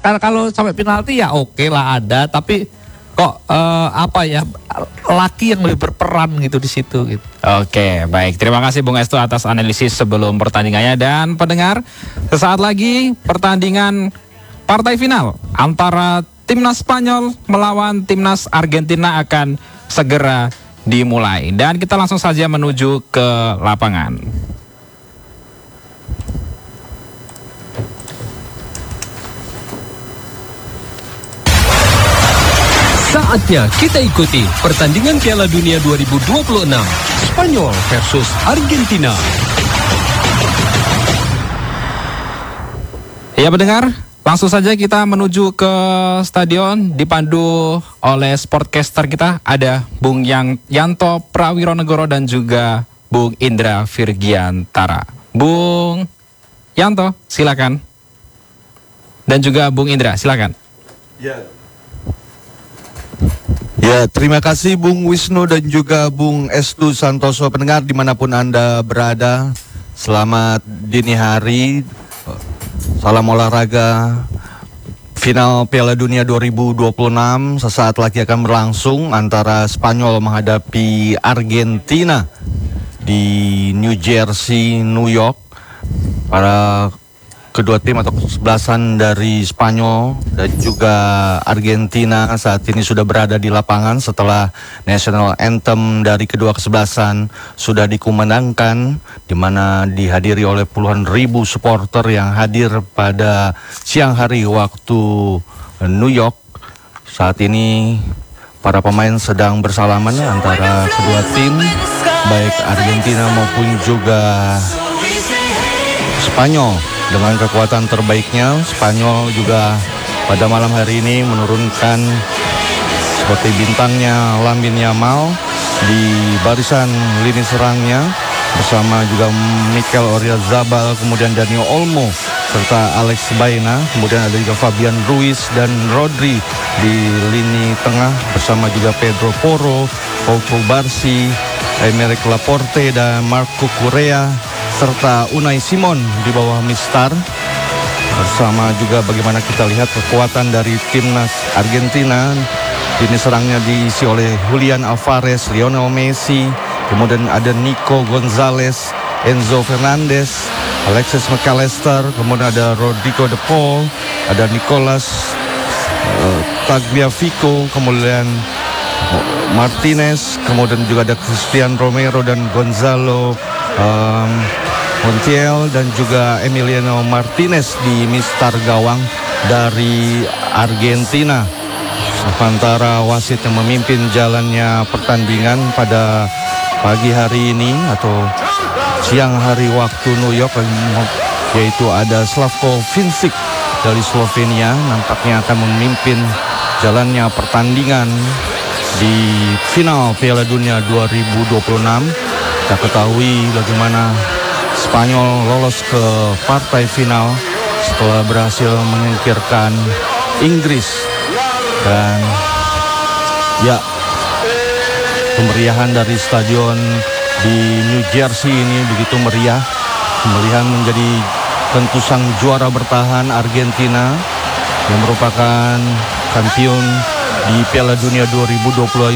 kalau sampai penalti ya oke lah ada, tapi kok laki yang lebih berperan gitu di situ gitu. Oke, baik. Terima kasih Bung Estu atas analisis sebelum pertandingannya. Dan pendengar, sesaat lagi pertandingan partai final antara timnas Spanyol melawan timnas Argentina akan segera dimulai. Dan kita langsung saja menuju ke lapangan. Saatnya kita ikuti pertandingan Piala Dunia 2026 Spanyol versus Argentina. Ya pendengar, langsung saja kita menuju ke stadion dipandu oleh sportcaster kita. Ada Bung Yanto Prawironegoro dan juga Bung Indra Virgiantara. Bung Yanto, silakan. Dan juga Bung Indra, silakan. Ya, terima kasih Bung Wisnu dan juga Bung Estu Santoso. Pendengar dimanapun Anda berada, selamat dini hari. Salam olahraga. Final Piala Dunia 2026 sesaat lagi akan berlangsung antara Spanyol menghadapi Argentina di New Jersey, New York. Para kedua tim atau kesebelasan dari Spanyol dan juga Argentina saat ini sudah berada di lapangan setelah national anthem dari kedua kesebelasan sudah dikumandangkan, di mana dihadiri oleh puluhan ribu supporter yang hadir pada siang hari waktu New York. Saat ini para pemain sedang bersalaman antara kedua tim, baik Argentina maupun juga Spanyol. Dengan kekuatan terbaiknya, Spanyol juga pada malam hari ini menurunkan seperti bintangnya Lamine Yamal di barisan lini serangnya bersama juga Mikel Oyarzabal, kemudian Dani Olmo serta Alex Baena, kemudian ada juga Fabian Ruiz dan Rodri di lini tengah bersama juga Pedro Porro, Pau Cubarsí, Aymeric Laporte dan Marco Correa serta Unai Simon di bawah Mistar. Bersama juga bagaimana kita lihat kekuatan dari timnas Argentina. Lini serangnya diisi oleh Julian Alvarez, Lionel Messi, kemudian ada Nico Gonzalez, Enzo Fernandez, Alexis McAllister, kemudian ada Rodrigo de Paul, ada Nicolas Tagliafico, kemudian Martinez, kemudian juga ada Christian Romero dan Gonzalo Montiel dan juga Emiliano Martinez di mistar gawang dari Argentina. Sementara wasit yang memimpin jalannya pertandingan pada pagi hari ini atau siang hari waktu New York, yaitu ada Slavko Vincic dari Slovenia, nampaknya akan memimpin jalannya pertandingan di final Piala Dunia 2026. Kita ketahui bagaimana Spanyol lolos ke partai final setelah berhasil menyingkirkan Inggris. Dan ya, kemeriahan dari stadion di New Jersey ini begitu meriah. Pemilihan menjadi tentu sang juara bertahan Argentina yang merupakan kampiun di Piala Dunia 2022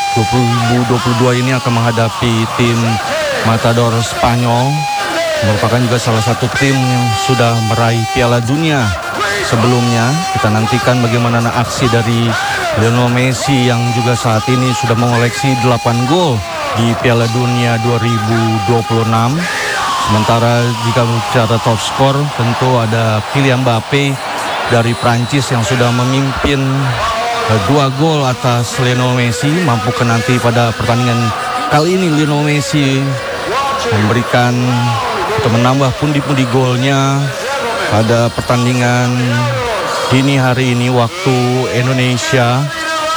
ini akan menghadapi tim Matador Spanyol, merupakan juga salah satu tim yang sudah meraih Piala Dunia sebelumnya. Kita nantikan bagaimana aksi dari Lionel Messi yang juga saat ini sudah mengoleksi 8 gol di Piala Dunia 2026. Sementara jika bicara top skor, tentu ada Kylian Mbappe dari Prancis yang sudah memimpin 2 gol atas Lionel Messi. Mampukah nanti pada pertandingan kali ini Lionel Messi memberikan atau menambah pundi-pundi golnya pada pertandingan dini hari ini waktu Indonesia.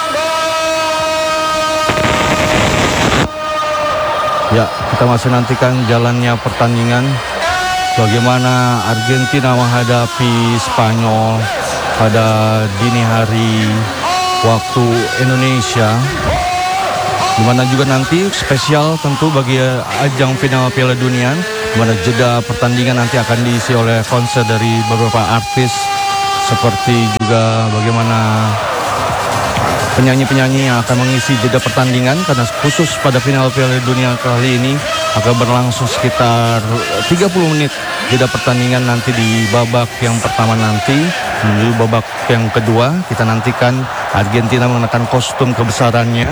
Ya, kita masih nantikan jalannya pertandingan. Bagaimana Argentina menghadapi Spanyol pada dini hari waktu Indonesia, di mana juga nanti spesial tentu bagi ajang final Piala Dunia, di mana jeda pertandingan nanti akan diisi oleh konser dari beberapa artis seperti juga bagaimana penyanyi-penyanyi yang akan mengisi jeda pertandingan, karena khusus pada final Piala Dunia kali ini akan berlangsung sekitar 30 menit jeda pertandingan nanti di babak yang pertama nanti. Menuju babak yang kedua kita nantikan Argentina mengenakan kostum kebesarannya,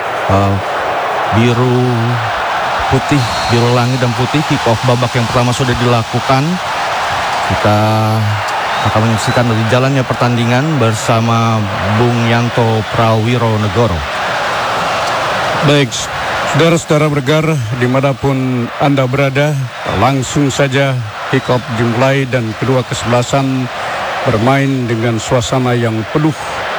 biru putih, biru langit dan putih. Kick off babak yang pertama sudah dilakukan. Kita akan menyaksikan dari jalannya pertandingan bersama Bung Yanto Prawironegoro. Baik, saudara-saudara bergar dimanapun Anda berada, langsung saja kick off dimulai dan kedua kesebelasan bermain dengan suasana yang penuh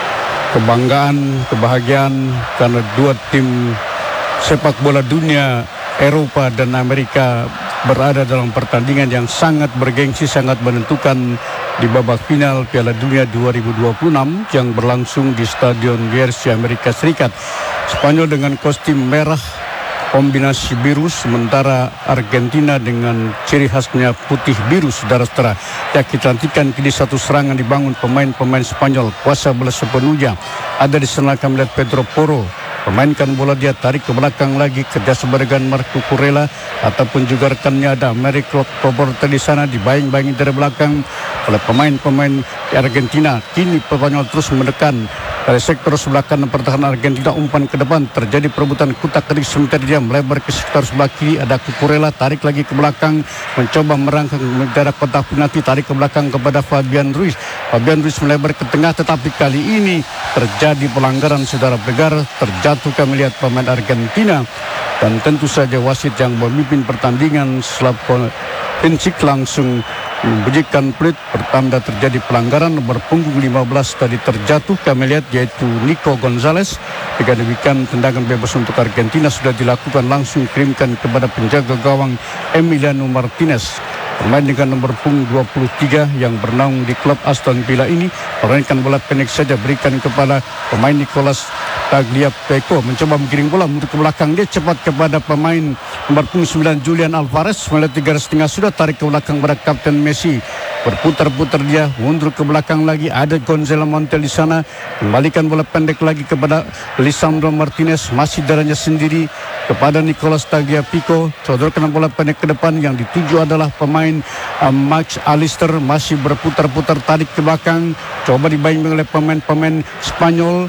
kebanggaan, kebahagiaan, karena dua tim sepak bola dunia Eropa dan Amerika berada dalam pertandingan yang sangat bergengsi, sangat menentukan di babak final Piala Dunia 2026 yang berlangsung di Stadion Jersey Amerika Serikat. Spanyol dengan kostum merah kombinasi biru, sementara Argentina dengan ciri khasnya putih biru, saudara-saudara. Ya, kita nantikan kini satu serangan dibangun pemain-pemain Spanyol, kuasa bola sepenuhnya. Ada di sana kami lihat Pedro Porro memainkan bola, dia tarik ke belakang lagi, kerjasama dengan Marco Kurela ataupun juga rekannya ada Amerik Roberto di sana, dibayang-bayangi dari belakang oleh pemain-pemain Argentina. Kini Spanyol terus mendekan dari sektor sebelah kanan pertahanan Argentina, umpan ke depan, terjadi perebutan kutak-ketik, sementara dia melebar ke sektor sebelah kiri, ada Cucurella, tarik lagi ke belakang, mencoba merangkang mendarat kotak penalti, tarik ke belakang kepada Fabian Ruiz. Fabian Ruiz melebar ke tengah, tetapi kali ini terjadi pelanggaran, saudara pegar, terjatuh kami lihat pemain Argentina. Dan tentu saja wasit yang memimpin pertandingan Slavko Vincic langsung membunyikan peluit, pertanda terjadi pelanggaran. Nomor punggung 15 tadi terjatuh kami lihat, yaitu Nico Gonzalez. Jika demikian tendangan bebas untuk Argentina sudah dilakukan, langsung kirimkan kepada penjaga gawang Emiliano Martinez. Pemain dengan nomor punggung 23 yang bernaung di klub Aston Villa ini memainkan bola pendek saja, berikan kepada pemain Nicolas Tagliafico, mencoba menggiring bola mundur ke belakang, dia cepat kepada pemain nomor punggung 9 Julian Alvarez, melihat 3,5 sudah tarik ke belakang pada Kapten Messi, berputar-putar dia mundur ke belakang lagi, ada Gonzalo Montiel di sana, kembalikan bola pendek lagi kepada Lisandro Martinez, masih darahnya sendiri kepada Nicolas Tagliafico, sodorkan bola pendek ke depan, yang dituju adalah pemain Max Allister, masih berputar-putar tarik ke belakang, coba dibayang oleh pemain-pemain Spanyol,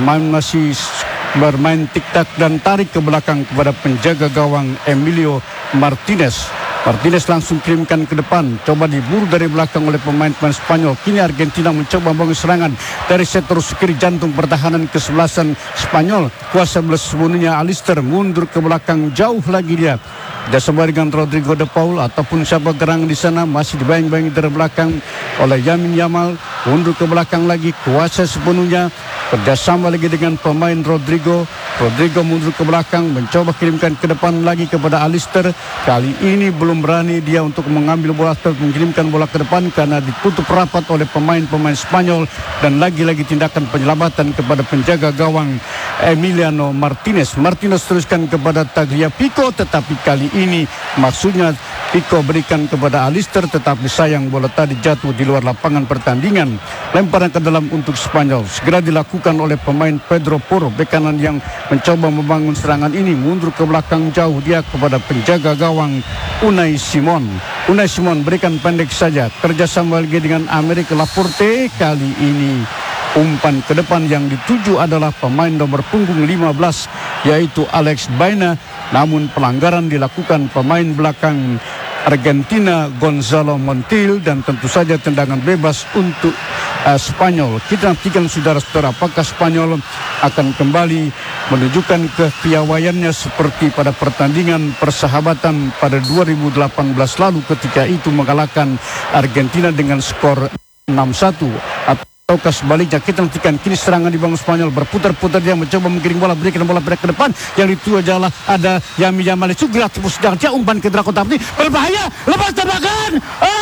bermain tik-tak dan tarik ke belakang kepada penjaga gawang Emilio Martinez. Martinez langsung kirimkan ke depan, coba diburu dari belakang oleh pemain-pemain Spanyol. Kini Argentina mencoba membangun serangan dari sektor kiri, jantung pertahanan kesebelasan Spanyol. Kuasa bola sepenuhnya Allister, mundur ke belakang jauh lagi dia. Bersama dengan Rodrigo de Paul ataupun siapa gerangan di sana, masih dibayang-bayangi dari belakang oleh Yamin Yamal, mundur ke belakang lagi, kuasa sepenuhnya, kerjasama lagi dengan pemain Rodrigo mundur ke belakang, mencoba kirimkan ke depan lagi kepada Allister. Kali ini belum berani dia untuk mengambil bola atau mengirimkan bola ke depan karena ditutup rapat oleh pemain-pemain Spanyol, dan lagi-lagi tindakan penyelamatan kepada penjaga gawang Emiliano Martinez. Martinez teruskan kepada Tagliafico, tetapi kali ini maksudnya Pico berikan kepada Allister, tetapi sayang bola tadi jatuh di luar lapangan pertandingan. Lemparan ke dalam untuk Spanyol segera dilakukan oleh pemain Pedro Porro, bek kanan yang mencoba membangun serangan ini, mundur ke belakang jauh dia kepada penjaga gawang Unai Simon. Unai Simon berikan pendek saja, kerjasama lagi dengan Amerik Laporte. Kali ini umpan ke depan yang dituju adalah pemain nomor punggung 15 yaitu Alex Baena, namun pelanggaran dilakukan pemain belakang Argentina Gonzalo Montiel, dan tentu saja tendangan bebas untuk Spanyol. Kita nantikan saudara-saudara apakah Spanyol akan kembali menunjukkan kepiawaiannya seperti pada pertandingan persahabatan pada 2018 lalu ketika itu mengalahkan Argentina dengan skor 6-1, ataukah sebaliknya. Kita nantikan. Kini serangan dibangun Spanyol, berputar-putar dia mencoba menggiring bola, berikan bola ke depan, yang itu adalah ada Yamin Yamal, segera tepus dia umpan ke dalam kotak ini, berbahaya, lepas tembakan,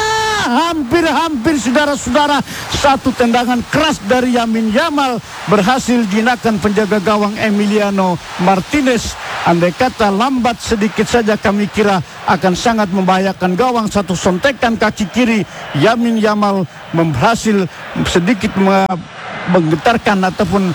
hampir saudara-saudara, satu tendangan keras dari Yamin Yamal berhasil jinakan penjaga gawang Emiliano Martinez. Andai kata lambat sedikit saja kami kira akan sangat membahayakan gawang. Satu sontekan kaki kiri Yamin Yamal berhasil sedikit menggetarkan ataupun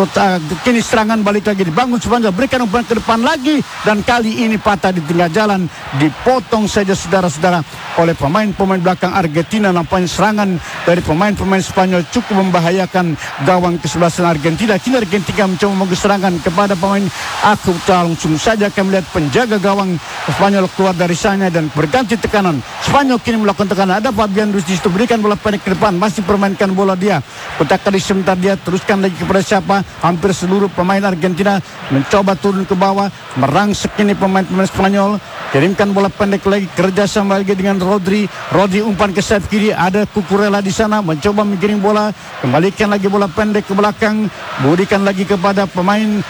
kini serangan balik lagi dibangun Spanyol, berikan umpan ke depan lagi, dan kali ini patah di tengah jalan, dipotong saja saudara-saudara oleh pemain-pemain belakang Argentina. Nampaknya serangan dari pemain-pemain Spanyol cukup membahayakan gawang kesebelasan Argentina. Kini Argentina mencoba menggugah serangan kepada pemain langsung saja kami lihat penjaga gawang Spanyol keluar dari sana dan berganti tekanan. Spanyol kini melakukan tekanan, ada Fabian Ruiz di situ, berikan bola pendek ke depan, masih permainkan bola dia, kotak kali sebentar dia teruskan lagi kepada siapa? Hampir seluruh pemain Argentina mencoba turun ke bawah, merangsek ini pemain-pemain Spanyol, kirimkan bola pendek lagi, kerjasama lagi dengan Rodri umpan ke sayap kiri, ada Cucurella di sana, mencoba menggiring bola, kembalikan lagi bola pendek ke belakang, berikan lagi kepada pemain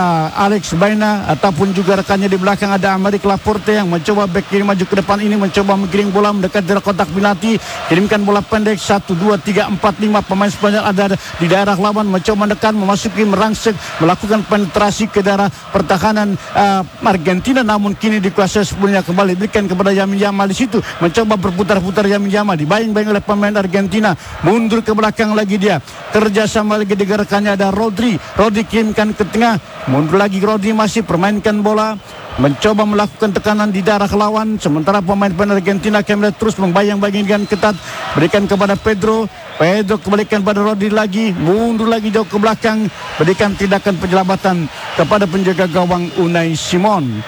Alex Baena, ataupun juga rekannya di belakang ada Aymeric Laporte yang mencoba back kiri maju ke depan ini, mencoba menggiring bola mendekat dari kotak penalti, kirimkan bola pendek 1, 2, 3, 4, 5 pemain Spanyol ada di daerah lawan, mencoba menekan, memasuki, merangsek, melakukan penetrasi ke daerah pertahanan Argentina, namun kini dikuasai sepenuhnya, kembali berikan kepada Yamin Yamal di situ, mencoba berputar-putar Yamin Yamal, dibayang-bayang oleh pemain Argentina, mundur ke belakang lagi dia, kerjasama lagi dengan rekannya ada Rodri kirimkan ke tengah, mundur lagi Rodri, masih permainkan bola, mencoba melakukan tekanan di daerah lawan, sementara pemain-pemain Argentina kembali terus membayang-bayang dengan ketat, berikan kepada Pedro kembalikan pada Rodri lagi, mundur lagi jauh ke belakang, berikan tindakan penyelamatan kepada penjaga gawang Unai Simon,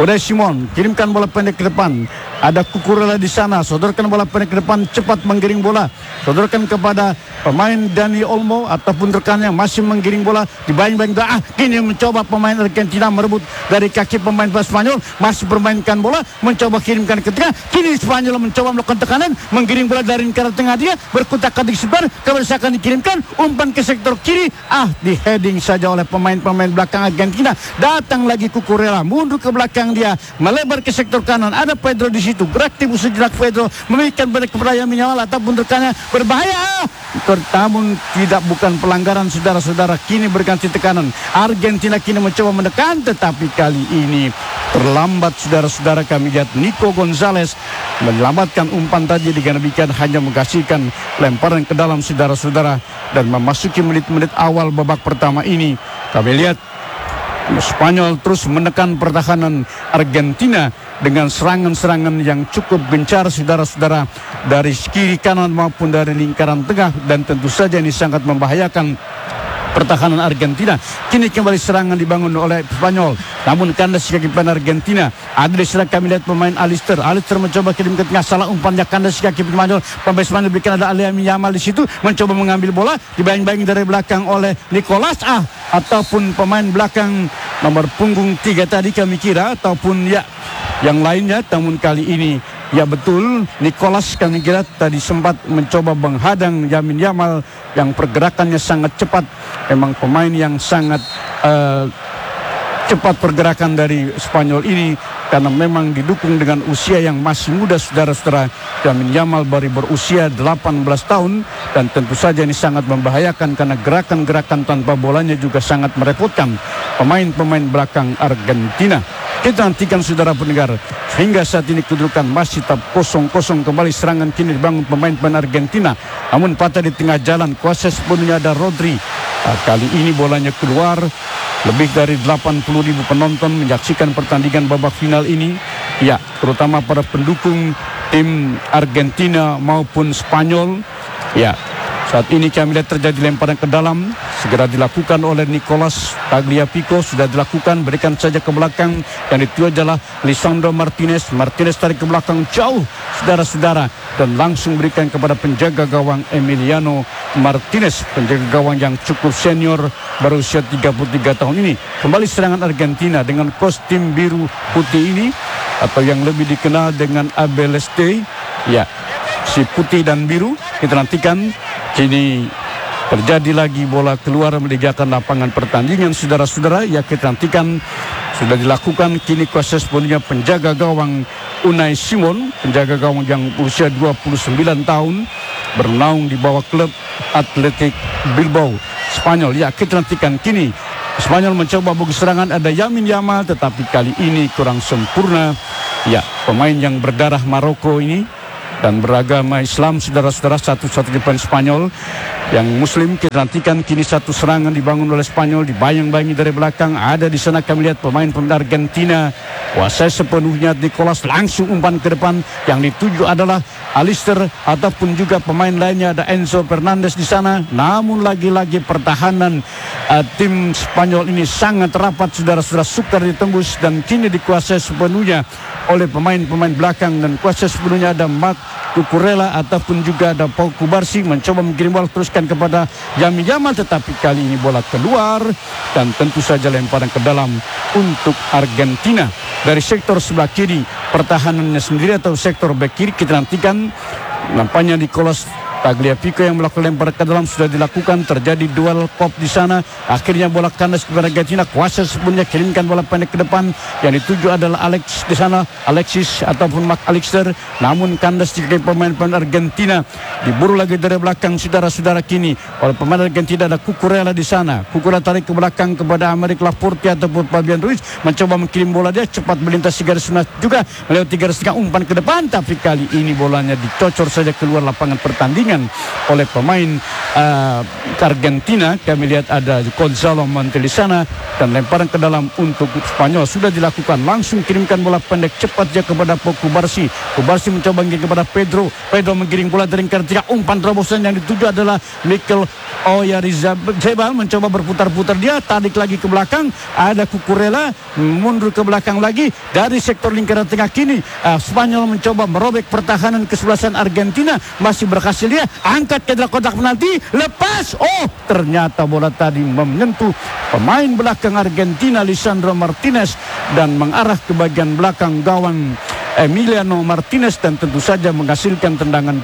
kirimkan bola pendek ke depan, ada Cucurella di sana, sodorkan bola pendek ke depan, cepat menggiring bola, sodorkan kepada pemain Dani Olmo ataupun rekannya, masih menggiring bola, dibayang-bayang kini mencoba pemain Argentina merebut dari kaki pemain Spanyol, masih bermainkan bola, mencoba kirimkan ke tengah, kini Spanyol mencoba melakukan tekanan, menggiring bola dari lingkaran tengah dia, berkutak-katik sebentar, kemudian dikirimkan umpan ke sektor kiri, di heading saja oleh pemain-pemain belakang Argentina, datang lagi Cucurella, mundur ke belakang dia, melebar ke sektor kanan, ada Pedro di situ, gerak tipu sejenak Pedro, memberikan balik kepada Yamin Yamal ataupun rekannya, berbahaya, namun bukan pelanggaran saudara-saudara, kini berganti tekanan, Argentina kini mencoba menekan, tetapi kali ini terlambat saudara-saudara. Kami lihat Nico Gonzalez menyelamatkan umpan tadi, dengan demikian hanya menghasilkan lemparan ke dalam saudara-saudara, dan memasuki menit-menit awal babak pertama ini kami lihat Spanyol terus menekan pertahanan Argentina dengan serangan-serangan yang cukup gencar saudara-saudara, dari kiri kanan maupun dari lingkaran tengah, dan tentu saja ini sangat membahayakan pertahanan Argentina. Kini kembali serangan dibangun oleh Spanyol, namun kandas kaki pemain Argentina, ada di sana kami lihat pemain Alister mencoba kirim ke tengah, salah umpannya, kandas kaki pemain Spanyol, berikan ada Yamin Yamal di situ, mencoba mengambil bola, dibayang-bayang dari belakang oleh Nicolas ataupun pemain belakang nomor punggung 3 tadi kami kira, ataupun yang lainnya, namun kali ini betul Nicolas kami kira tadi sempat mencoba menghadang Yamin Yamal yang pergerakannya sangat cepat, memang pemain yang sangat cepat pergerakan dari Spanyol ini, karena memang didukung dengan usia yang masih muda saudara-saudara. Yamin Yamal baru berusia 18 tahun, dan tentu saja ini sangat membahayakan karena gerakan-gerakan tanpa bolanya juga sangat merepotkan pemain-pemain belakang Argentina. Kita nantikan saudara pendengar, hingga saat ini kedudukan masih tetap 0-0, kembali serangan kini dibangun pemain-pemain Argentina, namun patah di tengah jalan, kuasa sepenuhnya ada Rodri. Kali ini bolanya keluar, lebih dari 80.000 penonton menyaksikan pertandingan babak final ini, terutama para pendukung tim Argentina maupun Spanyol. Saat ini kami lihat terjadi lemparan ke dalam, segera dilakukan oleh Nicolas Tagliafico, sudah dilakukan, berikan saja ke belakang, yang itu adalah Lisandro Martinez tarik ke belakang jauh saudara-saudara, dan langsung berikan kepada penjaga gawang Emiliano Martinez, penjaga gawang yang cukup senior, berusia 33 tahun ini. Kembali serangan Argentina dengan kostum biru putih ini, atau yang lebih dikenal dengan Abeleste, si putih dan biru. Kita nantikan, kini terjadi lagi bola keluar meninggalkan lapangan pertandingan saudara-saudara. Kita nantikan, sudah dilakukan, kini kuasa sepenuhnya penjaga gawang Unai Simon, penjaga gawang yang usia 29 tahun, bernaung di bawah klub Athletic Bilbao Spanyol. Kita nantikan, kini Spanyol mencoba bagi serangan, ada Yamin Yamal, tetapi kali ini kurang sempurna. pemain yang berdarah Maroko ini dan beragama Islam, saudara-saudara, satu-satunya pemain Spanyol yang Muslim. Kita nantikan kini satu serangan dibangun oleh Spanyol, dibayang-bayangi dari belakang. Ada di sana kami lihat pemain-pemain Argentina kuasai sepenuhnya. Nicolas langsung umpan ke depan, yang dituju adalah Alister ataupun juga pemain lainnya, ada Enzo Fernandez di sana. Namun lagi-lagi pertahanan tim Spanyol ini sangat rapat, saudara-saudara, sukar ditembus dan kini dikuasai sepenuhnya oleh pemain-pemain belakang, dan kuasai sepenuhnya ada Marc Cucurella ataupun juga ada Pau Cubarsí mencoba mengirim bola teruskan kepada Lamine Yamal, tetapi kali ini bola keluar dan tentu saja lemparan ke dalam untuk Argentina. Dari sektor sebelah kiri pertahanannya sendiri atau sektor bek kiri, kita nantikan nampaknya Nicolas Tagliafico yang melakukan lempar ke dalam sudah dilakukan. Terjadi duel pop di sana. Akhirnya bola kandas kepada Argentina. Kuasa sepenuhnya kirimkan bola pendek ke depan. Yang dituju adalah Alex di sana, Alexis ataupun Mac Allister. Namun kandas di pemain-pemain Argentina. Diburu lagi dari belakang, saudara-saudara, kini oleh pemain Argentina. Ada Cucurella di sana. Cucurella tarik ke belakang kepada Aymeric Laporte ataupun Fabian Ruiz. Mencoba mengirim bola, dia cepat melintasi garis finish juga melewati garis tengah, umpan ke depan. Tapi kali ini bolanya dicocor saja keluar lapangan pertandingan oleh pemain Argentina. Kami lihat ada Gonzalo Montiel di sana, dan lemparan ke dalam untuk Spanyol sudah dilakukan. Langsung kirimkan bola pendek cepat dia kepada Pau Cubarsí. Cubarsí mencoba mengirim kepada Pedro. Pedro menggiring bola dari ketika umpan terobosan yang dituju adalah Mikel Oyarzabal. Mencoba berputar-putar, dia tarik lagi ke belakang. Ada Cucurella mundur ke belakang lagi dari sektor lingkaran tengah. Kini Spanyol mencoba merobek pertahanan kesebelasan Argentina, masih berhasil. Dia angkat ke dalam kotak penalti, lepas. Oh, ternyata bola tadi menyentuh pemain belakang Argentina Lisandro Martinez dan mengarah ke bagian belakang gawang Emiliano Martinez, dan tentu saja menghasilkan tendangan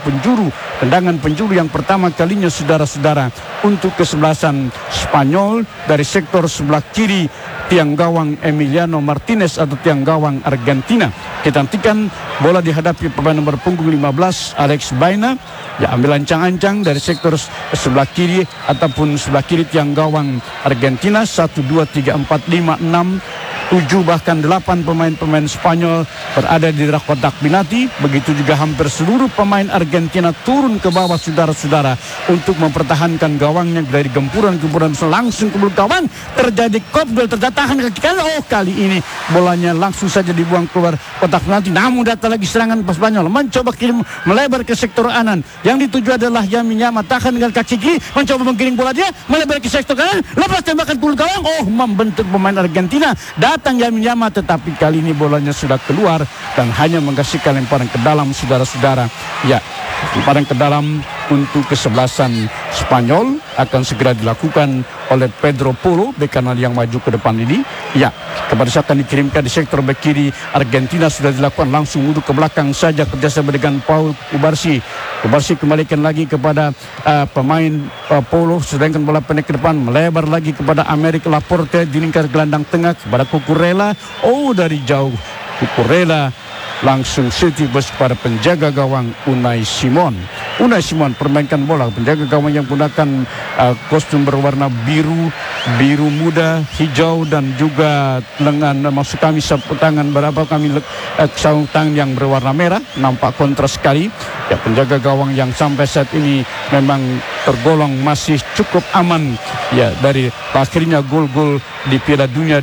penjuru yang pertama kalinya, saudara-saudara, untuk kesebelasan Spanyol dari sektor sebelah kiri tiang gawang Emiliano Martinez atau tiang gawang Argentina. Kita nantikan bola dihadapi pemain nomor punggung 15 Alex Baena. Ya, ambil ancang-ancang dari sektor sebelah kiri ataupun sebelah kiri tiang gawang Argentina. 1, 2, 3, 4, 5, 6, 7 bahkan 8 pemain-pemain Spanyol berada di dalam kotak penalti. Begitu juga hampir seluruh pemain Argentina turun ke bawah, saudara-saudara, untuk mempertahankan gawangnya dari gempuran-gempuran langsung ke belakang gawang. Terjadi kopdol, tertahan kaki kanan. Oh, kali ini bolanya langsung saja dibuang keluar kotak penalti. Namun datang lagi serangan pas Spanyol mencoba kirim melebar ke sektor kanan. Yang dituju adalah Lamine Yamal, tahan dengan kaki kiri, mencoba menggiring bola dia melebar ke sektor kanan, lepas tembakan ke gawang. Oh, membentur pemain Argentina. Datang Lamine Yamal, tetapi kali ini bolanya sudah keluar dan hanya menghasilkan lemparan ke dalam, saudara-saudara. Ya, lemparan ke dalam untuk kesebelasan Spanyol akan segera dilakukan oleh Pedro Porro, bek kanan yang maju ke depan ini. Ya, kepada saat akan dikirimkan di sektor bek kiri Argentina sudah dilakukan, langsung mundur ke belakang saja kerjasama dengan Pau Cubarsí. Cubarsí kembalikan lagi kepada pemain Porro, sedangkan bola pendek ke depan melebar lagi kepada Aymeric Laporte, dilingkar gelandang tengah kepada Cucurella. Oh, dari jauh Cucurella langsung setibus kepada penjaga gawang Unai Simon. Unai Simon permainkan bola, penjaga gawang yang menggunakan kostum berwarna biru muda, hijau, dan juga lengan, maksud kami sapu tangan sarung tangan yang berwarna merah, nampak kontras sekali. Ya, penjaga gawang yang sampai saat ini memang tergolong masih cukup aman ya dari akhirnya gol-gol di Piala Dunia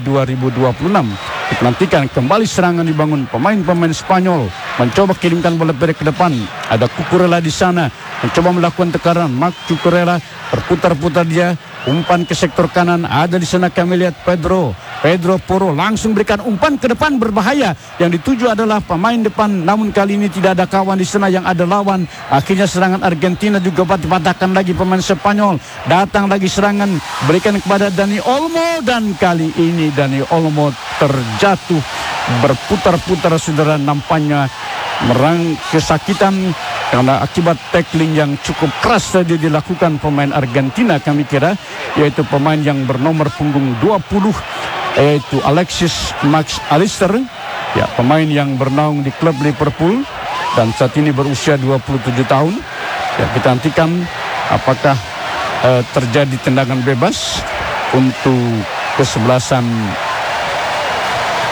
2026. Nantikan kembali serangan dibangun pemain-pemain Spanyol, mencoba kirimkan bola pendek ke depan. Ada Cucurella di sana, mencoba melakukan tekanan. Marc Cucurella berputar-putar dia, umpan ke sektor kanan. Ada di sana kami lihat Pedro Porro langsung berikan umpan ke depan berbahaya. Yang dituju adalah pemain depan, namun kali ini tidak ada kawan di sana, yang ada lawan. Akhirnya serangan Argentina juga dipatahkan lagi pemain Spanyol. Datang lagi serangan, berikan kepada Dani Olmo, dan kali ini Dani Olmo terjatuh berputar-putar, saudara, nampaknya merang kesakitan karena akibat tackling yang cukup keras tadi dilakukan pemain Argentina, kami kira, yaitu pemain yang bernomor punggung 20, yaitu Alexis Max Allister, ya, pemain yang bernaung di klub Liverpool dan saat ini berusia 27 tahun. Ya, kita nantikan apakah terjadi tendangan bebas untuk kesebelasan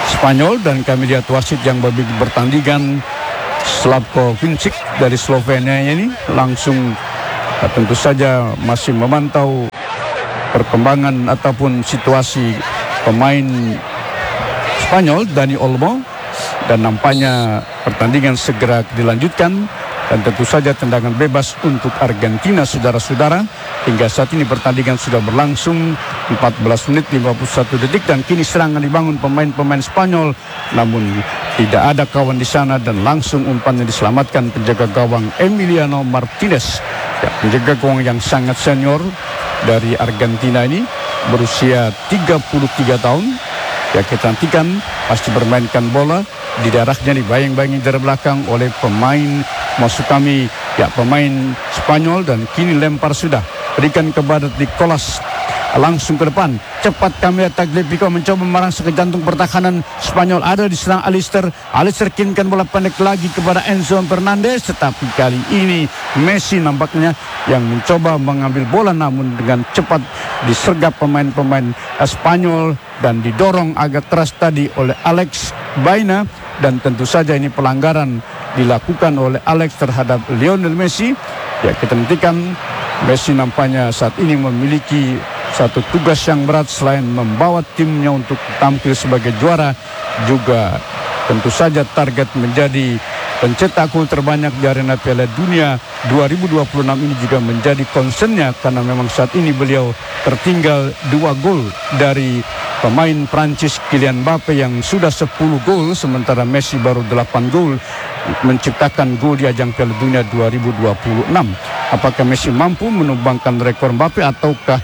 Spanyol, dan kami lihat wasit yang bertandingan Slavko Vincic dari Slovenia ini langsung tentu saja masih memantau perkembangan ataupun situasi pemain Spanyol Dani Olmo, dan nampaknya pertandingan segera dilanjutkan. Dan tentu saja tendangan bebas untuk Argentina, saudara-saudara. Hingga saat ini pertandingan sudah berlangsung 14 menit 51 detik. Dan kini serangan dibangun pemain-pemain Spanyol. Namun tidak ada kawan di sana dan langsung umpannya diselamatkan penjaga gawang Emiliano Martinez. Ya, penjaga gawang yang sangat senior dari Argentina ini, berusia 33 tahun. Ya, kita nantikan pasti bermainkan bola. Di darahnya dibayang-bayangi dari belakang oleh pemain, maksud kami ya pemain Spanyol, dan kini lempar sudah berikan kepada Nicolas, langsung ke depan cepat kami Tagliafico mencoba merangsek ke jantung pertahanan Spanyol, ada di serang Alister kirimkan bola pendek lagi kepada Enzo Fernandez, tetapi kali ini Messi nampaknya yang mencoba mengambil bola, namun dengan cepat disergap pemain-pemain Spanyol dan didorong agak keras tadi oleh Alex Baena. Dan tentu saja ini pelanggaran dilakukan oleh Alex terhadap Lionel Messi. Ya, kita nantikan Messi nampaknya saat ini memiliki satu tugas yang berat selain membawa timnya untuk tampil sebagai juara, juga tentu saja target menjadi pencetak gol terbanyak di arena Piala Dunia 2026 ini juga menjadi concernnya, karena memang saat ini beliau tertinggal 2 gol dari pemain Prancis Kylian Mbappe yang sudah 10 gol, sementara Messi baru 8 gol menciptakan gol di ajang Piala Dunia 2026. Apakah Messi mampu menumbangkan rekor Mbappe ataukah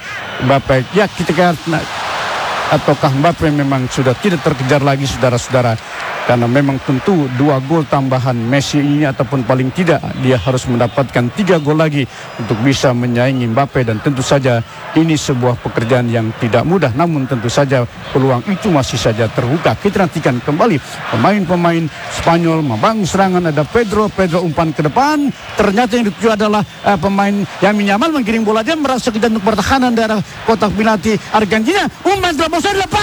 Mbappe memang sudah tidak terkejar lagi, saudara-saudara, karena memang tentu 2 gol tambahan Messi ini ataupun paling tidak dia harus mendapatkan 3 gol lagi untuk bisa menyaingi Mbappe, dan tentu saja ini sebuah pekerjaan yang tidak mudah, namun tentu saja peluang itu masih saja terbuka. Kita nantikan kembali pemain-pemain Spanyol membangun serangan, ada Pedro umpan ke depan, ternyata yang dituju adalah pemain Lamine Yamal, menggiring bola, dia merasa ke jantung pertahanan daerah kotak penalti Argentina, umpan lepas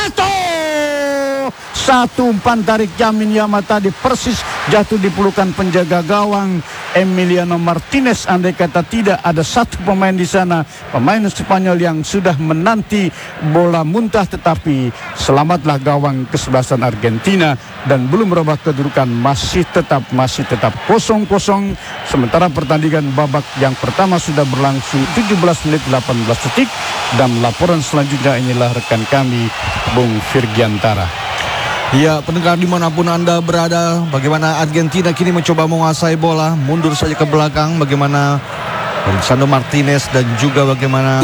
satu umpan tarik Lamine Yamal tadi persis jatuh di pelukan penjaga gawang Emiliano Martinez. Andai kata tidak ada satu pemain di sana, pemain Spanyol yang sudah menanti bola muntah, tetapi selamatlah gawang kesebelasan Argentina dan belum merubah kedudukan, masih tetap 0-0. Sementara pertandingan babak yang pertama sudah berlangsung 17 menit 18 detik, dan laporan selanjutnya inilah rekan kami Bung Virgiantara. Ya, pendengar dimanapun Anda berada, bagaimana Argentina kini mencoba menguasai bola, mundur saja ke belakang, bagaimana Lisandro Martinez dan juga bagaimana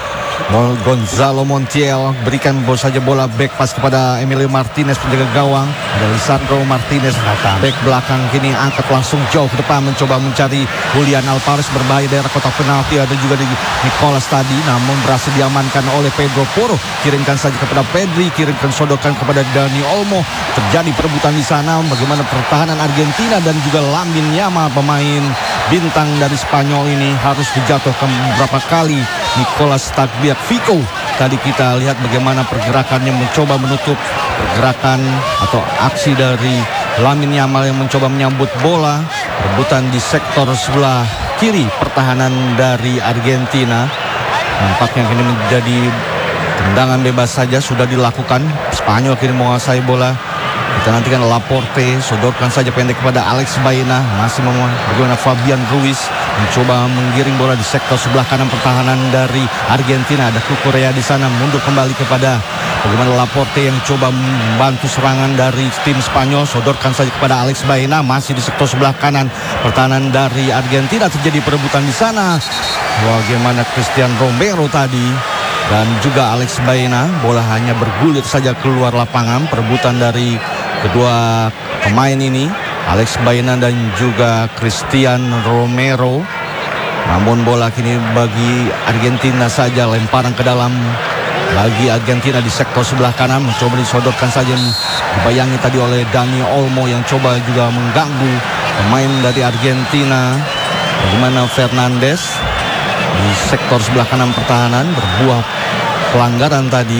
Gonzalo Montiel berikan bola back pass kepada Emilio Martinez penjaga gawang, dan Lisandro Martinez back belakang kini angkat langsung jauh ke depan mencoba mencari Julian Alvarez berbahaya daerah kotak penalti, ada juga di Nicolas tadi, namun berhasil diamankan oleh Pedro Porro, kirimkan saja kepada Pedri, sodokan kepada Dani Olmo, terjadi perebutan di sana, bagaimana pertahanan Argentina dan juga Lamine Yamal pemain bintang dari Spanyol ini harus dijatuhkan beberapa kali. Nicolas Tagliafico tadi kita lihat bagaimana pergerakannya mencoba menutup pergerakan atau aksi dari Lamine Yamal yang mencoba menyambut bola, rebutan di sektor sebelah kiri pertahanan dari Argentina. Nampaknya kini menjadi tendangan bebas saja sudah dilakukan. Spanyol kini menguasai bola. Kita nantikan Laporte, sodorkan saja pendek kepada Alex Baena, masih bagaimana Fabian Ruiz mencoba menggiring bola di sektor sebelah kanan pertahanan dari Argentina. Ada Cucurella di sana, mundur kembali kepada bagaimana Laporte yang coba membantu serangan dari tim Spanyol, sodorkan saja kepada Alex Baena, masih di sektor sebelah kanan pertahanan dari Argentina, terjadi perebutan di sana. Bagaimana Christian Romero tadi dan juga Alex Baena, bola hanya bergulir saja keluar lapangan. Perebutan dari kedua pemain ini, Alex Baena dan juga Christian Romero. Namun bola kini bagi Argentina saja, lemparan ke dalam bagi Argentina di sektor sebelah kanan, mencoba disodorkan saja, dibayangi tadi oleh Dani Olmo yang coba juga mengganggu pemain dari Argentina. Bagaimana Fernandes di sektor sebelah kanan pertahanan, berbuah pelanggaran tadi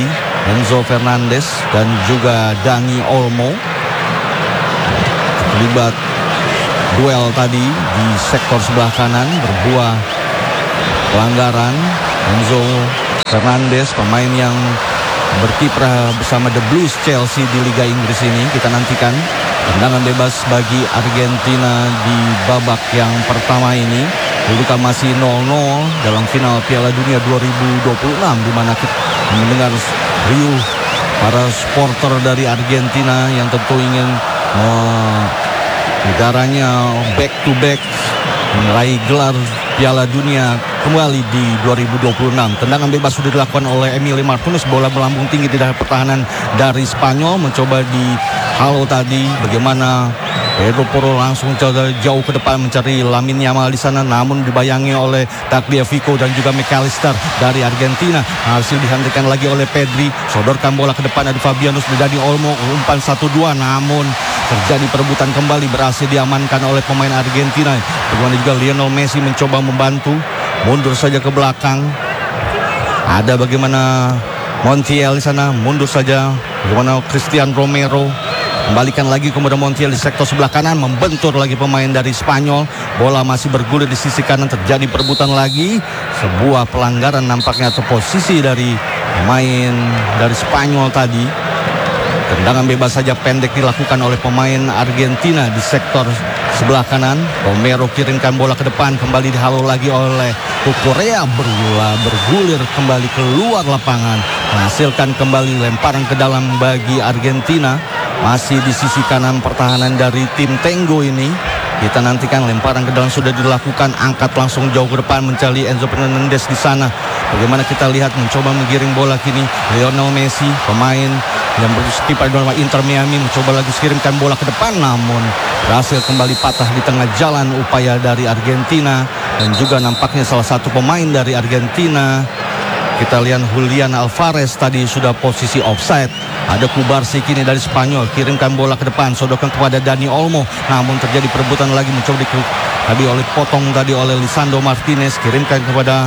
Enzo Fernandez dan juga Dani Olmo. Terlibat duel tadi di sektor sebelah kanan, berbuah pelanggaran. Enzo Fernandez, pemain yang berkiprah bersama The Blues Chelsea di Liga Inggris ini. Kita nantikan tendangan bebas bagi Argentina di babak yang pertama ini. Kedudukan masih 0-0 dalam final Piala Dunia 2026, di mana kita mendengar riuh para supporter dari Argentina yang tentu ingin negaranya back to back meraih gelar Piala Dunia kembali di 2026. Tendangan bebas sudah dilakukan oleh Emilio Martinez. Bola melambung tinggi di dalam pertahanan dari Spanyol. Mencoba di halo tadi. Bagaimana Pedro Porro langsung jauh ke depan mencari Lamine Yamal di sana, namun dibayangi oleh Tagliafico dan juga McAllister dari Argentina. Hasil dihentikan lagi oleh Pedri. Sodorkan bola ke depan, ada Fabianus dari Olmo, umpan 1-2, namun terjadi perebutan kembali, berhasil diamankan oleh pemain Argentina. Bagaimana juga Lionel Messi mencoba membantu, mundur saja ke belakang. Ada bagaimana Montiel di sana, mundur saja. Bagaimana Christian Romero kembalikan lagi kepada Montiel di sektor sebelah kanan, membentur lagi pemain dari Spanyol. Bola masih bergulir di sisi kanan, terjadi perebutan lagi. Sebuah pelanggaran nampaknya atau posisi dari pemain dari Spanyol tadi. Tendangan bebas saja pendek dilakukan oleh pemain Argentina di sektor sebelah kanan. Romero kirimkan bola ke depan, kembali dihalau lagi oleh Cucurella. Bergulir kembali keluar lapangan, menghasilkan kembali lemparan ke dalam bagi Argentina. Masih di sisi kanan pertahanan dari tim Tango ini. Kita nantikan lemparan ke dalam sudah dilakukan, angkat langsung jauh ke depan mencari Enzo Fernandez di sana. Bagaimana kita lihat mencoba menggiring bola kini Lionel Messi, pemain yang berkiprah dalam Inter Miami, mencoba lagi kirimkan bola ke depan, namun berhasil kembali patah di tengah jalan upaya dari Argentina. Dan juga nampaknya salah satu pemain dari Argentina, kita lihat Julian Alvarez tadi sudah posisi offside. Ada Kubarsi kini dari Spanyol, kirimkan bola ke depan, sodorkan kepada Dani Olmo, namun terjadi perebutan lagi, mencoba tadi oleh potong tadi oleh Lisandro Martinez, kirimkan kepada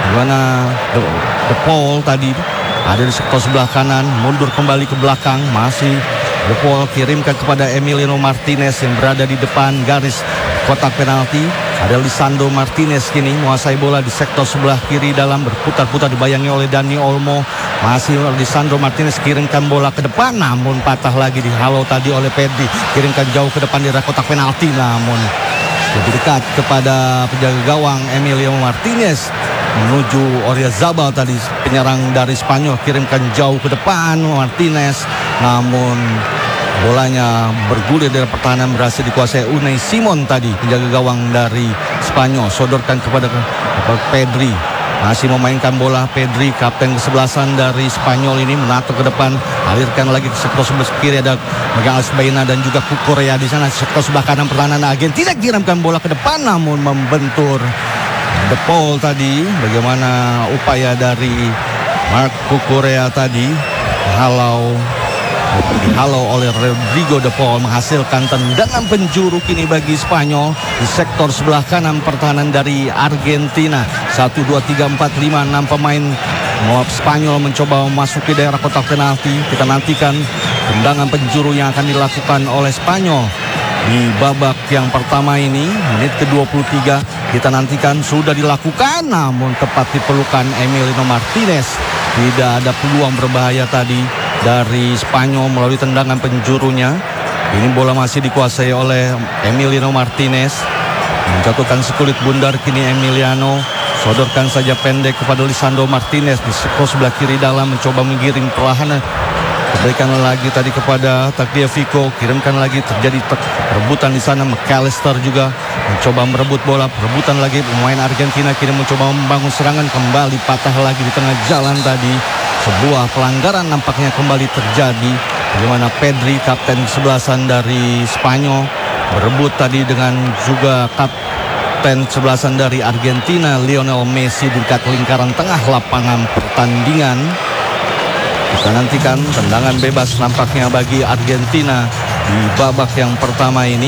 mana De Paul tadi. Ada di sektor sebelah kanan, mundur kembali ke belakang, masih De Paul kirimkan kepada Emiliano Martinez yang berada di depan garis kotak penalti. Ada Lisandro Martinez kini menguasai bola di sektor sebelah kiri dalam, berputar-putar dibayangi oleh Dani Olmo. Masih Lisandro Martinez kirimkan bola ke depan, namun patah lagi dihalau tadi oleh Pedri. Kirimkan jauh ke depan di kotak penalti, namun lebih dekat kepada penjaga gawang Emilio Martinez menuju Oyarzabal tadi, penyerang dari Spanyol. Kirimkan jauh ke depan Martinez, namun bolanya bergulir dari pertahanan, berhasil dikuasai Unai Simon tadi, penjaga gawang dari Spanyol. Sodorkan kepada Pedri, masih memainkan bola Pedri, kapten kesebelasan dari Spanyol ini, menato ke depan, alirkan lagi ke sektor sebelah kiri, ada Magalhaes Baena dan juga Cucurella di sana. Sektor sebelah kanan pertahanan Argentina, kirimkan bola ke depan, namun membentur De Paul tadi. Bagaimana upaya dari Marc Cucurella tadi, dihalau oleh Rodrigo De Paul, menghasilkan tendangan penjuru kini bagi Spanyol di sektor sebelah kanan pertahanan dari Argentina. 1, 2, 3, 4, 5, 6 pemain Spanyol mencoba memasuki daerah kotak penalti. Kita nantikan tendangan penjuru yang akan dilakukan oleh Spanyol di babak yang pertama ini. Menit ke-23 kita nantikan sudah dilakukan, namun tepat diperlukan Emiliano Martinez. Tidak ada peluang berbahaya tadi dari Spanyol melalui tendangan penjurunya. Ini bola masih dikuasai oleh Emiliano Martinez, menjatuhkan sekulit bundar kini Emiliano. Sodorkan saja pendek kepada Lisandro Martinez di sektor sebelah kiri dalam, mencoba menggiring perlahan. Berikan lagi tadi kepada Tagliafico, kirimkan lagi, terjadi rebutan di sana. McAllister juga mencoba merebut bola, perebutan lagi. Pemain Argentina kini mencoba membangun serangan, kembali patah lagi di tengah jalan tadi. Sebuah pelanggaran nampaknya kembali terjadi. Bagaimana Pedri, kapten sebelasan dari Spanyol, berebut tadi dengan juga kapten sebelasan dari Argentina Lionel Messi di dekat lingkaran tengah lapangan pertandingan. Kita nantikan tendangan bebas nampaknya bagi Argentina di babak yang pertama ini.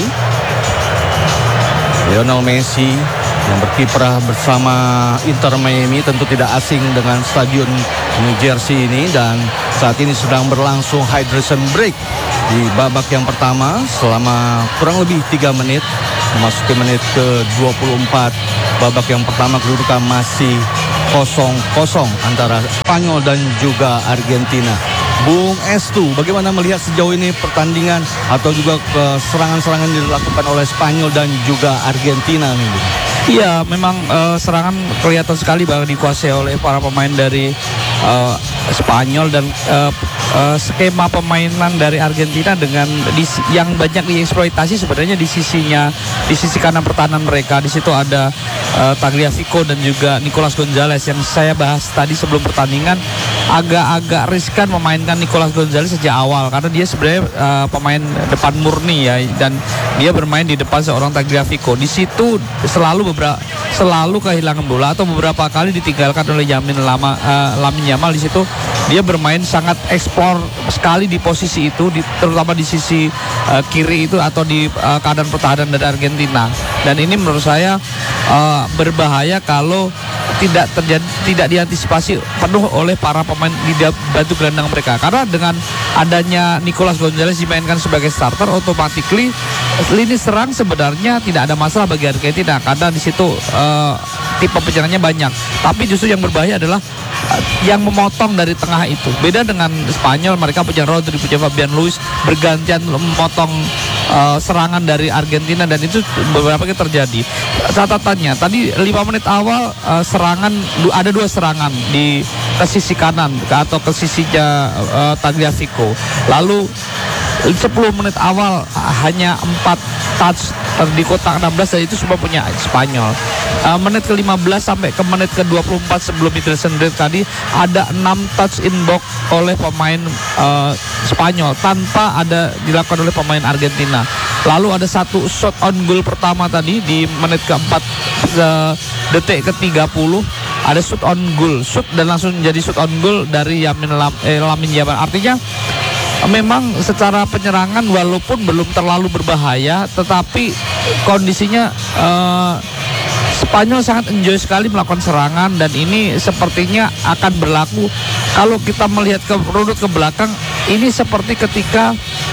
Lionel Messi yang berkiprah bersama Inter Miami tentu tidak asing dengan stadion New Jersey ini, dan Saat ini sedang berlangsung hydration break di babak yang pertama selama kurang lebih 3 menit. Memasuki menit ke-24 babak yang pertama, kedudukan masih 0-0 antara Spanyol dan juga Argentina. Bung Estu, bagaimana melihat sejauh ini pertandingan atau juga serangan-serangan yang dilakukan oleh Spanyol dan juga Argentina nih? Iya, memang serangan kelihatan sekali bahwa dikuasai oleh para pemain dari Spanyol, dan skema permainan dari Argentina dengan yang banyak dieksploitasi sebenarnya di sisi kanan pertahanan mereka. Di situ ada Tagliafico dan juga Nicolas Gonzalez yang saya bahas tadi sebelum pertandingan. Agak riskan memainkan Nicolas Gonzalez sejak awal karena dia sebenarnya pemain depan murni ya, dan dia bermain di depan seorang Tagliafico. Di situ selalu kehilangan bola atau beberapa kali ditinggalkan oleh Lamine Yamal. Di situ dia bermain sangat eksplor sekali di posisi itu, terutama di sisi kiri itu atau di kanan pertahanan dari Argentina. Dan ini menurut saya berbahaya kalau tidak diantisipasi penuh oleh para pemain di batu gelandang mereka. Karena dengan adanya Nicolas Gonzalez dimainkan sebagai starter, automatically lini serang sebenarnya tidak ada masalah bagi Argentina karena di situ tipe penyerangnya banyak. Tapi justru yang berbahaya adalah yang memotong dari tengah itu. Beda dengan Spanyol, mereka punya Rodri, punya Fabian Ruiz, bergantian memotong serangan dari Argentina, dan itu beberapa kali terjadi. Catatannya tadi 5 menit awal ada 2 serangan ke sisi kanan atau ke sisinya Tagliafico. Lalu 10 menit awal hanya 4 touch di kotak 16, dan itu semua punya Spanyol. Menit ke-15 sampai ke menit ke-24 sebelum hydration break tadi ada 6 touch in box oleh pemain Spanyol tanpa ada dilakukan oleh pemain Argentina. Lalu ada 1 shot on goal pertama tadi di menit ke-4 detik ke-30, ada shoot on goal, dan langsung menjadi shoot on goal dari Lamine Yamal. Artinya memang secara penyerangan walaupun belum terlalu berbahaya, tetapi kondisinya Spanyol sangat enjoy sekali melakukan serangan, dan ini sepertinya akan berlaku kalau kita melihat runut ke belakang. Ini seperti ketika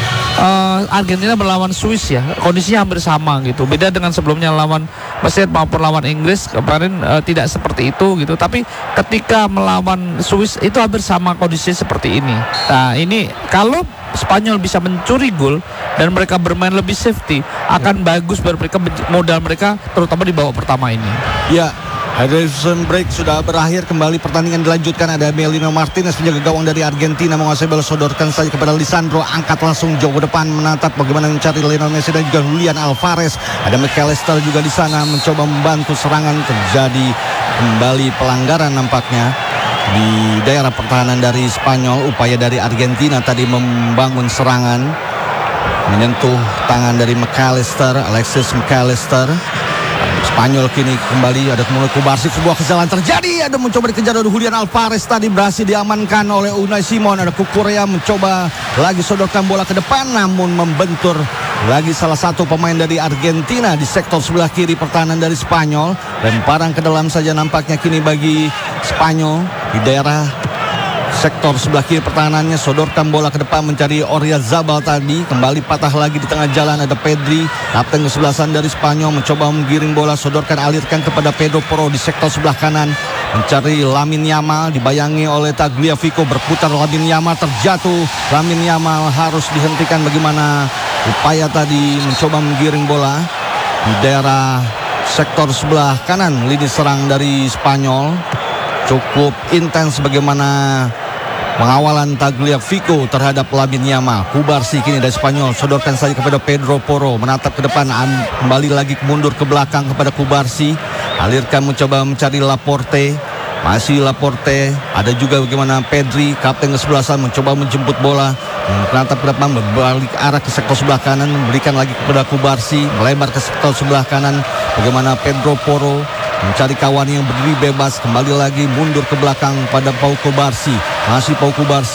Argentina melawan Swiss ya, kondisinya hampir sama gitu. Beda dengan sebelumnya lawan Mesir maupun lawan Inggris kemarin tidak seperti itu gitu. Tapi ketika melawan Swiss itu hampir sama kondisinya seperti ini. Nah ini kalau Spanyol bisa mencuri gol dan mereka bermain lebih safety, akan bagus buat mereka, modal mereka terutama di babak pertama ini. Ya, hydration break sudah berakhir, kembali pertandingan dilanjutkan. Ada Emiliano Martinez, penjaga gawang dari Argentina, menguasai bola, sodorkan saja kepada Lisandro, angkat langsung jauh ke depan, menatap bagaimana mencari Lionel Messi dan juga Julian Alvarez. Ada McAllister juga di sana mencoba membantu serangan. Terjadi kembali pelanggaran nampaknya di daerah pertahanan dari Spanyol. Upaya dari Argentina tadi membangun serangan, menyentuh tangan dari Alexis McAllister. Spanyol kini kembali, ada kemudian Kubarsi, sebuah kesalahan terjadi, ada mencoba dikejar oleh Julian Alvarez, tadi berhasil diamankan oleh Unai Simon. Ada Kukurea mencoba lagi sodorkan bola ke depan, namun membentur lagi salah satu pemain dari Argentina di sektor sebelah kiri pertahanan dari Spanyol. Lemparan ke dalam saja nampaknya kini bagi Spanyol di daerah sektor sebelah kiri pertahanannya, sodorkan bola ke depan mencari Oyarzabal tadi, kembali patah lagi di tengah jalan. Ada Pedri, kapten kesebelasan dari Spanyol, mencoba menggiring bola, sodorkan, alirkan kepada Pedro Porro di sektor sebelah kanan, mencari Lamine Yamal, dibayangi oleh Tagliafico, berputar Lamine Yamal, terjatuh. Lamine Yamal harus dihentikan. Bagaimana upaya tadi mencoba menggiring bola di daerah sektor sebelah kanan lini serang dari Spanyol. Cukup intens bagaimana pengawalan Tagliafico terhadap Lamine Yamal. Kubarsi kini dari Spanyol, sodorkan saja kepada Pedro Porro, menatap ke depan, kembali lagi mundur ke belakang kepada Kubarsi, alirkan mencoba mencari Laporte, masih Laporte. Ada juga bagaimana Pedri, kapten kesebelasan, mencoba menjemput bola, menatap ke depan, berbalik arah ke sektor sebelah kanan, memberikan lagi kepada Kubarsi, melebar ke sektor sebelah kanan. Bagaimana Pedro Porro mencari kawan yang berdiri bebas, kembali lagi mundur ke belakang pada Pau Kubarsi. Masih Pau Kubarsi,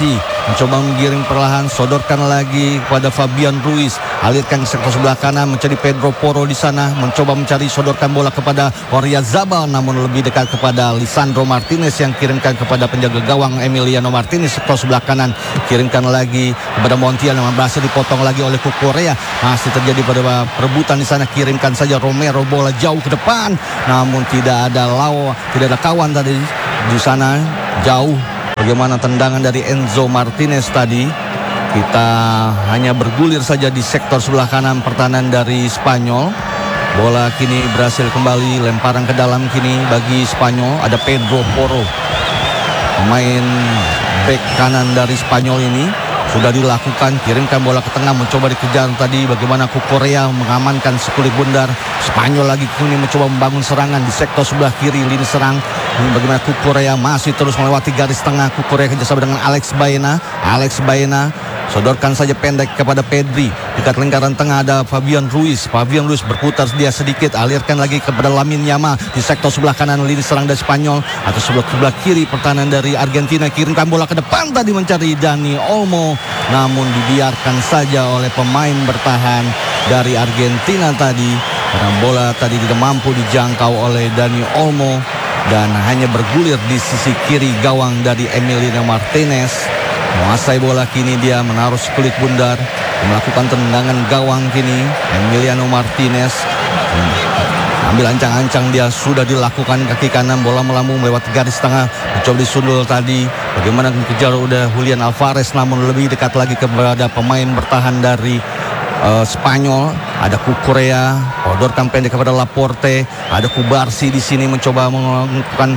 mencoba menggiring perlahan, sodorkan lagi kepada Fabian Ruiz, alirkan ke sektor sebelah kanan, mencari Pedro Porro di sana, mencoba mencari sodorkan bola kepada Oyarzabal, namun lebih dekat kepada Lisandro Martinez yang kirimkan kepada penjaga gawang Emiliano Martinez. Sektor sebelah kanan kirimkan lagi kepada Montiel yang berhasil dipotong lagi oleh Cucurella. Masih terjadi pada perebutan di sana, kirimkan saja Romero bola jauh ke depan, namun tidak ada kawan tadi di sana jauh. Bagaimana tendangan dari Enzo Martinez tadi? Kita hanya bergulir saja di sektor sebelah kanan pertahanan dari Spanyol. Bola kini berhasil kembali, lemparan ke dalam kini bagi Spanyol. Ada Pedro Porro, pemain bek kanan dari Spanyol ini. Sudah dilakukan, kirimkan bola ke tengah, mencoba dikejar tadi. Bagaimana Cucurella mengamankan sekulit bundar. Spanyol lagi kini mencoba membangun serangan di sektor sebelah kiri lini serang. Bagaimana Cucurella masih terus melewati garis tengah. Cucurella kerjasama dengan Alex Baena, sodorkan saja pendek kepada Pedri. Dekat lingkaran tengah ada Fabian Ruiz berputar dia sedikit, alirkan lagi kepada Lamine Yamal di sektor sebelah kanan lini serang dari Spanyol. Atau sebelah kiri pertahanan dari Argentina, kirimkan bola ke depan tadi mencari Dani Olmo, namun dibiarkan saja oleh pemain bertahan dari Argentina tadi, karena bola tadi tidak mampu dijangkau oleh Dani Olmo dan hanya bergulir di sisi kiri gawang dari Emiliano Martinez. Menguasai bola kini, dia menaruh sekulit bundar, melakukan tendangan gawang kini. Emiliano Martinez ambil ancang-ancang, dia sudah dilakukan kaki kanan, bola melambung melewati garis tengah, mencoba disundul tadi. Bagaimana dikejar udah Julian Alvarez, namun lebih dekat lagi kepada pemain bertahan dari Spanyol. Ada Cucurella, sodorkan pendek kepada Laporte. Ada Kubarsi di sini mencoba melakukan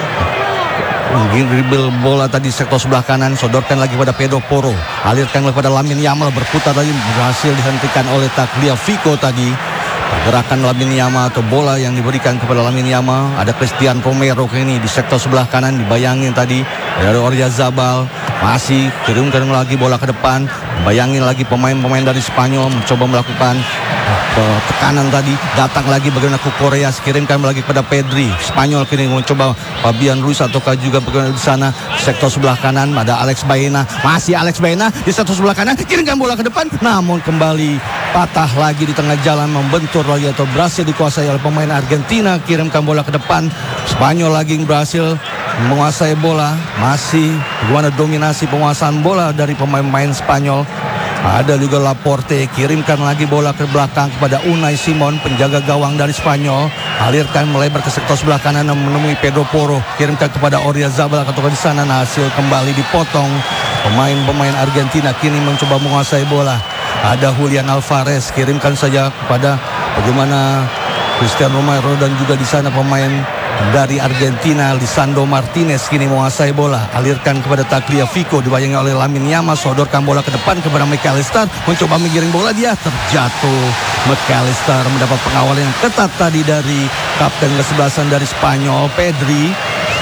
dribble bola tadi sektor sebelah kanan, sodorkan lagi pada Pedro Porro, alirkan kepada Lamine Yamal, berputar tadi, berhasil dihentikan oleh Tagliafico tadi. Pergerakan Lamine Yamal atau bola yang diberikan kepada Lamine Yamal. Ada Cristian Romero ini di sektor sebelah kanan, dibayangin tadi dari Oyarzabal, masih kirimkan lagi bola ke depan. Bayangin lagi pemain-pemain dari Spanyol mencoba melakukan tekanan tadi, datang lagi bagaimana Cucurella, kirimkan lagi kepada Pedri. Spanyol kini mencoba Fabian Ruiz ataukah juga bagaimana di sana sektor sebelah kanan ada Alex Baena, masih Alex Baena di sektor sebelah kanan, kirimkan bola ke depan, namun kembali patah lagi di tengah jalan, membentur lagi atau berhasil dikuasai oleh pemain Argentina. Kirimkan bola ke depan, Spanyol lagi berhasil menguasai bola, masih bagaimana dominasi penguasaan bola dari pemain-pemain Spanyol. Ada juga Laporte, kirimkan lagi bola ke belakang kepada Unai Simon, penjaga gawang dari Spanyol. Alirkan melebar ke sektor sebelah kanan menemui Pedro Porro, kirimkan kepada Oyarzabal atau di sana, hasil kembali dipotong. Pemain-pemain Argentina kini mencoba menguasai bola. Ada Julian Alvarez, kirimkan saja kepada bagaimana Cristian Romero dan juga di sana pemain dari Argentina Lisandro Martinez kini menguasai bola, alirkan kepada Tagliafico, dibayangi oleh Lamine Yamal, sodorkan bola ke depan kepada McAllister, mencoba menggiring bola, dia terjatuh. McAllister mendapat pengawalan yang ketat tadi dari kapten kesebelasan dari Spanyol, Pedri.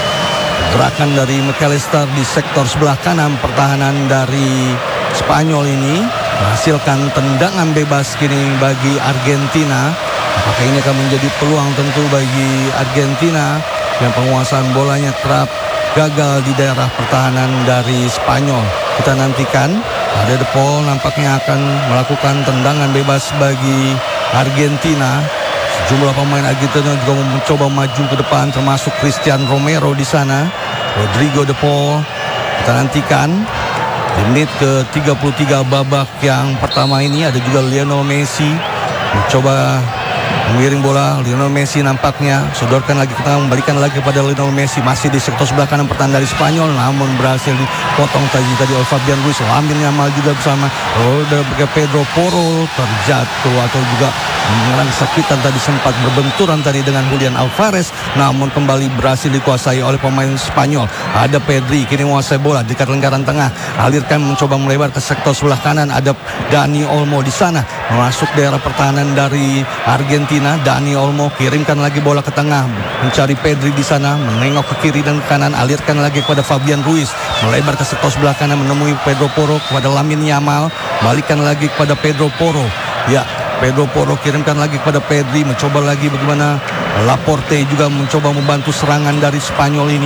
Gerakan dari McAllister di sektor sebelah kanan pertahanan dari Spanyol ini menghasilkan tendangan bebas kini bagi Argentina. Apakah ini akan menjadi peluang tentu bagi Argentina yang penguasaan bolanya kerap gagal di daerah pertahanan dari Spanyol. Kita nantikan. Ada De Paul nampaknya akan melakukan tendangan bebas bagi Argentina. Sejumlah pemain Argentina juga mencoba maju ke depan, termasuk Cristian Romero di sana, Rodrigo De Paul. Kita nantikan di menit ke-33 babak yang pertama ini. Ada juga Lionel Messi mencoba mengiring bola. Lionel Messi nampaknya sodorkan lagi ke tengah, membalikan lagi kepada Lionel Messi, masih di sektor sebelah kanan pertahanan dari Spanyol, namun berhasil dipotong tadi oleh Fabian Ruiz. Lamine Yamal juga bersama Pedro Porro terjatuh atau juga menyerang sakitan tadi, sempat berbenturan tadi dengan Julian Alvarez, namun kembali berhasil dikuasai oleh pemain Spanyol. Ada Pedri kini menguasai bola dekat lingkaran tengah, alirkan mencoba melebar ke sektor sebelah kanan. Ada Dani Olmo di sana masuk daerah pertahanan dari Argentina. Dani Olmo kirimkan lagi bola ke tengah, mencari Pedri di sana, menengok ke kiri dan ke kanan, alirkan lagi kepada Fabian Ruiz, melebar ke sektor sebelah kanan menemui Pedro Porro, kepada Lamine Yamal, balikan lagi kepada Pedro Porro. Ya, Pedro Porro kirimkan lagi kepada Pedri, mencoba lagi bagaimana Laporte juga mencoba membantu serangan dari Spanyol ini.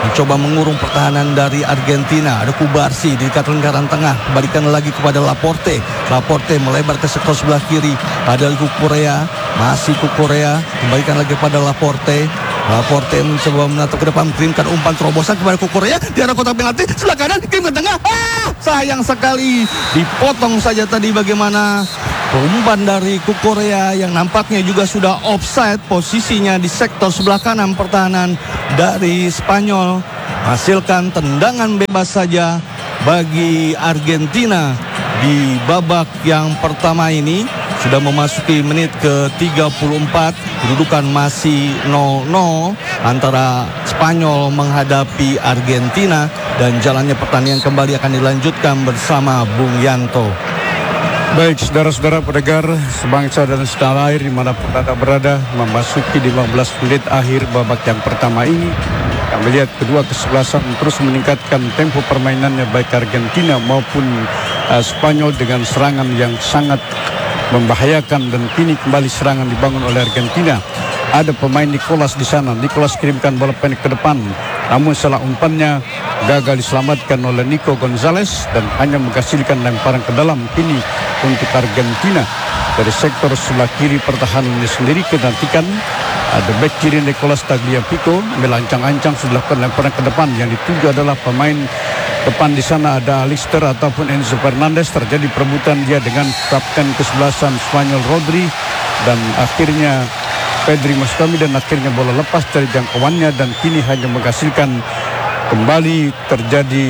mencoba mengurung pertahanan dari Argentina. Ada Cubarsi di dekat lingkaran tengah, kembalikan lagi kepada Laporte. Laporte melebar ke sektor sebelah kiri, ada Cucurella, masih Cucurella, kembalikan lagi kepada Laporte. Laporte mencoba menatap ke depan, kirimkan umpan terobosan kepada Cucurella di arah kotak penalti sebelah kanan, kirim ke tengah. Sayang sekali, dipotong saja tadi bagaimana umpan dari Cucurella yang nampaknya juga sudah offside. Posisinya di sektor sebelah kanan pertahanan dari Spanyol, hasilkan tendangan bebas saja bagi Argentina di babak yang pertama ini. Sudah memasuki menit ke-34, kedudukan masih 0-0 antara Spanyol menghadapi Argentina, dan jalannya pertandingan kembali akan dilanjutkan bersama Bung Yanto. Baik, saudara-saudara pendengar sebangsa dan setanah air dimanapun Anda berada, memasuki 15 menit akhir babak yang pertama ini. Kita melihat kedua kesebelasan terus meningkatkan tempo permainannya, baik Argentina maupun Spanyol, dengan serangan yang sangat membahayakan, dan kini kembali serangan dibangun oleh Argentina. Ada pemain Nicolas di sana. Nicolas kirimkan bola pendek ke depan, namun salah umpannya gagal diselamatkan oleh Nico Gonzalez dan hanya menghasilkan lemparan ke dalam. Kini untuk Argentina dari sektor sebelah kiri pertahanannya sendiri, kenantikan ada back kiri Nicolas Tagliafico melancang-ancang, sudah lakukan lemparan ke depan. Yang dituju adalah pemain depan di sana, ada Alister ataupun Enzo Fernandez. Terjadi perebutan dia dengan kapten kesebelasan Spanyol Rodri, dan akhirnya Pedri masuk kami, dan akhirnya bola lepas dari jangkauannya, dan kini hanya menghasilkan kembali terjadi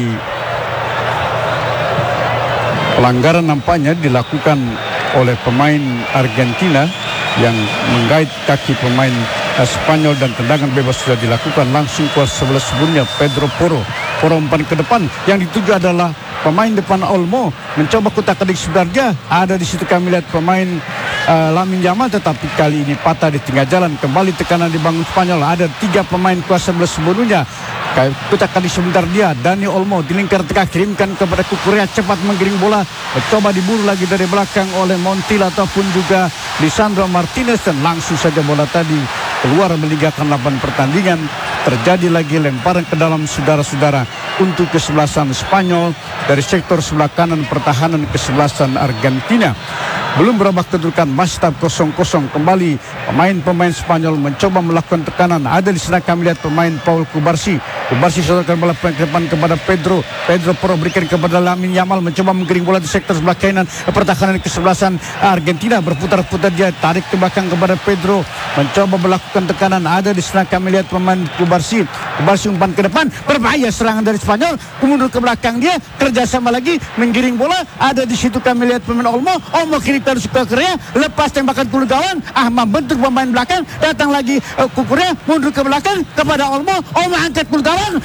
pelanggaran nampaknya dilakukan oleh pemain Argentina yang menggait kaki pemain Spanyol, dan tendangan bebas sudah dilakukan langsung ke sebelah sebelumnya. Pedro Porro umpan ke depan, yang dituju adalah pemain depan Olmo, mencoba kutak-atik sebenarnya. Ada di situ kami lihat pemain Lamine Yamal, tetapi kali ini patah di tengah jalan. Kembali tekanan dibangun Spanyol, ada 3 pemain kuasa sebelah sebelumnya. Kutak-atik sebentar dia, Dani Olmo di lingkar tengah, kirimkan kepada Cucurella, cepat menggiring bola, coba diburu lagi dari belakang oleh Montiel ataupun juga Lisandro Martinez, dan langsung saja bola tadi keluar meninggalkan lapangan pertandingan. Terjadi lagi lemparan ke dalam, saudara-saudara, untuk kesebelasan Spanyol dari sektor sebelah kanan pertahanan kesebelasan Argentina. Belum berubah kedudukan, masih tetap 0-0. Kembali pemain-pemain Spanyol mencoba melakukan tekanan. Ada di sana kami lihat pemain Paul Cubarsi sodorkan bola ke depan kepada Pedro Porro, berikan kepada Lamine Yamal, mencoba menggiring bola di sektor sebelah kanan pertahanan kesebelasan Argentina. Berputar-putar dia, tarik ke belakang kepada Pedro, mencoba melakukan tekanan. Ada di sana kami lihat pemain Cubarsi umpan ke depan, berbahaya serangan dari Spanyol, mundur ke belakang dia, kerjasama lagi menggiring bola. Ada di situ kami lihat pemain Olmo kirimkan ke Cucurella, lepas tembakan ke gawang, membentuk pemain belakang, datang lagi Cucurella, mundur ke belakang kepada Olmo angkat ke gawang,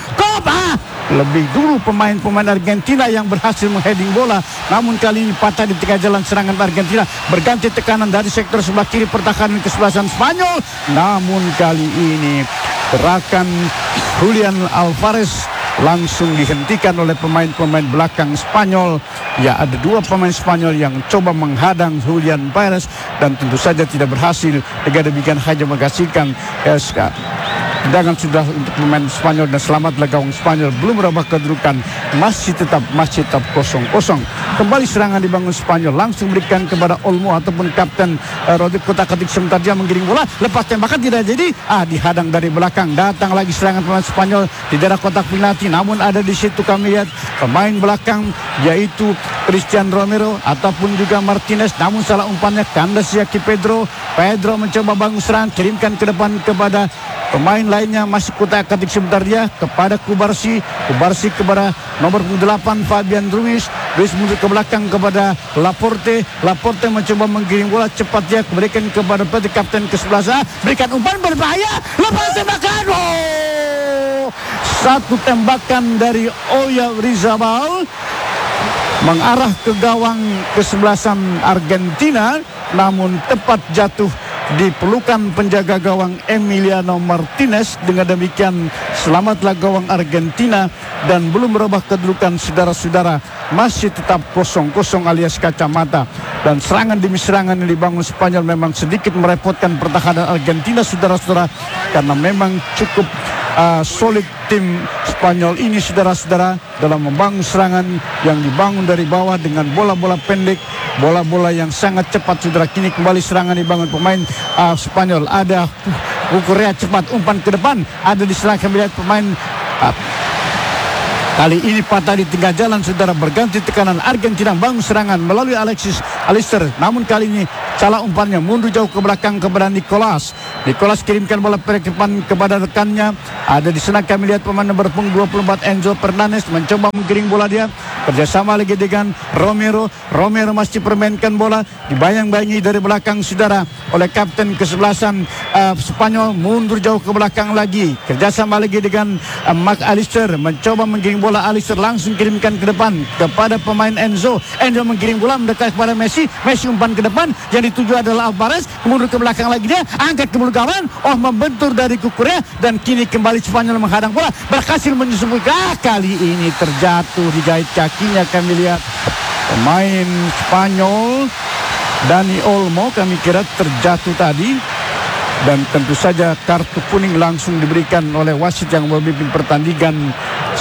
lebih dulu pemain-pemain Argentina yang berhasil mengheading bola, namun kali ini patah di tengah jalan serangan Argentina. Berganti tekanan dari sektor sebelah kiri pertahanan kesebelasan Spanyol, namun kali ini gerakan Julian Alvarez langsung dihentikan oleh pemain-pemain belakang Spanyol. Ya, ada 2 pemain Spanyol yang coba menghadang Julian Perez, dan tentu saja tidak berhasil. Dengan demikian hanya menghasilkan tendangan sudah untuk pemain Spanyol, dan selamatlah gawang Spanyol. Belum berubah kedudukan, masih tetap 0-0. Kembali serangan dibangun Spanyol, langsung berikan kepada Olmo ataupun kapten Rodri, kotak-atik sebentar dia menggiring bola, lepas tembakan tidak jadi, dihadang dari belakang. Datang lagi serangan pemain Spanyol di daerah kotak penalti, namun ada di situ kami lihat pemain belakang yaitu Christian Romero ataupun juga Martinez, namun salah umpannya kandas Yaki Pedro mencoba bangun serangan, kirimkan ke depan kepada pemain lainnya, masih kutak-atik sebentar dia kepada Cubarsi kepada nomor 8 Fabian Ruiz mundur ke belakang kepada Laporte mencoba menggiring bola, cepat dia berikan kepada kapten ke-11, berikan umpan berbahaya, lepas tembakan, satu tembakan dari Oyarzabal mengarah ke gawang kesebelasan Argentina, namun tepat jatuh di pelukan penjaga gawang Emiliano Martinez. Dengan demikian selamatlah gawang Argentina, dan belum berubah kedudukan, saudara-saudara, masih tetap 0-0 alias kacamata. Dan serangan demi serangan yang dibangun Spanyol memang sedikit merepotkan pertahanan Argentina, saudara-saudara, karena memang cukup solid tim Spanyol ini, saudara-saudara, dalam membangun serangan yang dibangun dari bawah dengan bola-bola pendek, bola-bola yang sangat cepat, saudara. Kini kembali serangan dibangun pemain Spanyol. Ada Korea cepat umpan ke depan, ada di serangan kami lihat pemain kali ini patah di tengah jalan, saudara. Berganti tekanan Argentina bangun serangan melalui Alexis Alister. Namun kali ini salah umpannya, mundur jauh ke belakang kepada Nicolas. Nicolas kirimkan bola ke depan kepada rekannya. Ada di sana kami lihat pemain nomor punggung 24 Enzo Fernandez mencoba menggiring bola dia. Kerjasama lagi dengan Romero. Romero masih permainkan bola, dibayang-bayangi dari belakang, saudara, oleh kapten kesebelasan Spanyol. Mundur jauh ke belakang lagi. Kerjasama lagi dengan Mark Alister mencoba menggiring bola. Alister langsung kirimkan ke depan kepada pemain Enzo. Enzo menggiring bola mendekat kepada Messi. Messi umpan ke depan, yang dituju adalah Alvarez. Mundur ke belakang lagi dia, angkat ke bulu gawang. Membentur dari Kukurea, dan kini kembali Spanyol menghadang bola, berhasil menyusup. Kali ini terjatuh, digait kakinya. Kami lihat pemain Spanyol Dani Olmo, kami kira terjatuh tadi, dan tentu saja kartu kuning langsung diberikan oleh wasit yang memimpin pertandingan,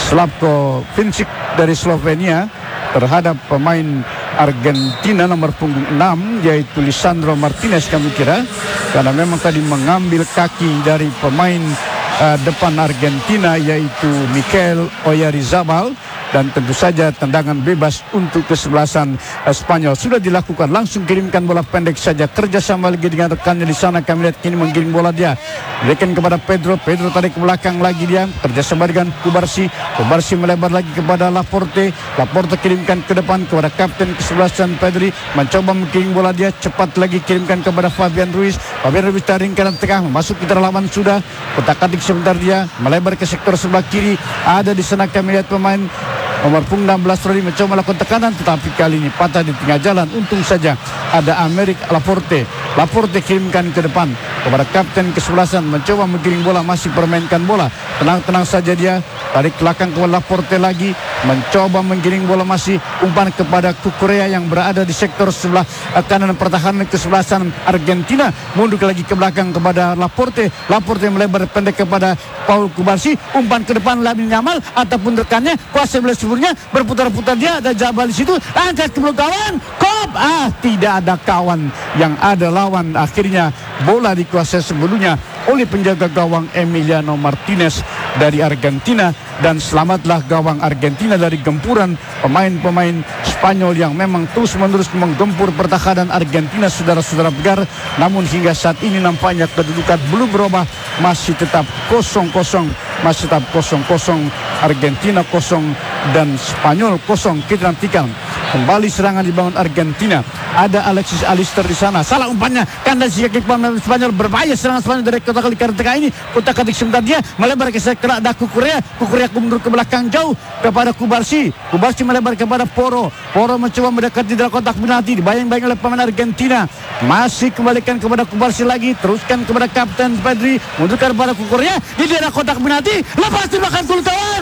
Slavko Vincic dari Slovenia, terhadap pemain Argentina nomor punggung 6, yaitu Lisandro Martinez, kami kira, karena memang tadi mengambil kaki dari pemain depan Argentina, yaitu Mikel Oyarzabal. Dan tentu saja tendangan bebas untuk kesebelasan Spanyol sudah dilakukan. Langsung kirimkan bola pendek saja, kerjasama lagi dengan rekannya di sana. Kami lihat kini menggiring bola dia, berikan kepada Pedro. Pedro tarik ke belakang lagi dia, kerjasama dengan Kubarsi. Kubarsi melebar lagi kepada Laporte. Laporte kirimkan ke depan kepada kapten kesebelasan Pedri, mencoba menggiring bola dia, cepat lagi kirimkan kepada Fabian Ruiz. Fabian Ruiz taring kanan tengah, masuk ke lawan sudah. Kotak-katik sebentar dia, melebar ke sektor sebelah kiri. Ada di sana kami lihat pemain nomor punggung 16 Rodri mencoba melakukan tekanan, tetapi kali ini patah di tengah jalan. Untung saja ada Amerik Laporte. Laporte kirimkan ke depan kepada kapten kesebelasan, mencoba menggiring bola, masih permainkan bola. Tenang-tenang saja dia, tarik belakang ke Laporte lagi, mencoba menggiring bola, masih umpan kepada Kukurea yang berada di sektor sebelah kanan pertahanan kesebelasan Argentina. Mundur lagi ke belakang kepada Laporte. Laporte melebar pendek kepada Paul Kubarsi, umpan ke depan Lamine Yamal ataupun rekannya, kuasa belah suburnya, berputar-putar dia, ada Jabal di situ, angkat ke kawan, kop, tidak ada kawan, yang ada lawan. Akhirnya bola dikuasai sebelumnya oleh penjaga gawang Emiliano Martinez dari Argentina, dan selamatlah gawang Argentina dari gempuran pemain-pemain Spanyol yang memang terus-menerus menggempur pertahanan Argentina, saudara-saudara Begar. Namun hingga saat ini nampaknya kedudukan belum berubah, masih tetap 0-0, masih tetap 0-0, Argentina 0 dan Spanyol 0. Kita nantikan kembali serangan dibangun Argentina. Ada Alexis Alister di sana, salah umpannya, kandas kaki pemain Spanyol, berbahaya serangan Spanyol dari kotak tengah ini. Kotak-katik sebentar dia, melebar ke sektor ada Kukurea. Kukurea mundur ke belakang jauh kepada Kubarsi. Kubarsi melebar kepada Poro. Poro mencoba mendekati dalam kotak penalti, dibayang-bayang oleh pemain Argentina. Masih kembalikan kepada Kubarsi lagi, teruskan kepada kapten Pedri, mundurkan kepada Kukurea di daerah kotak penalti, lepas tembakan kawan.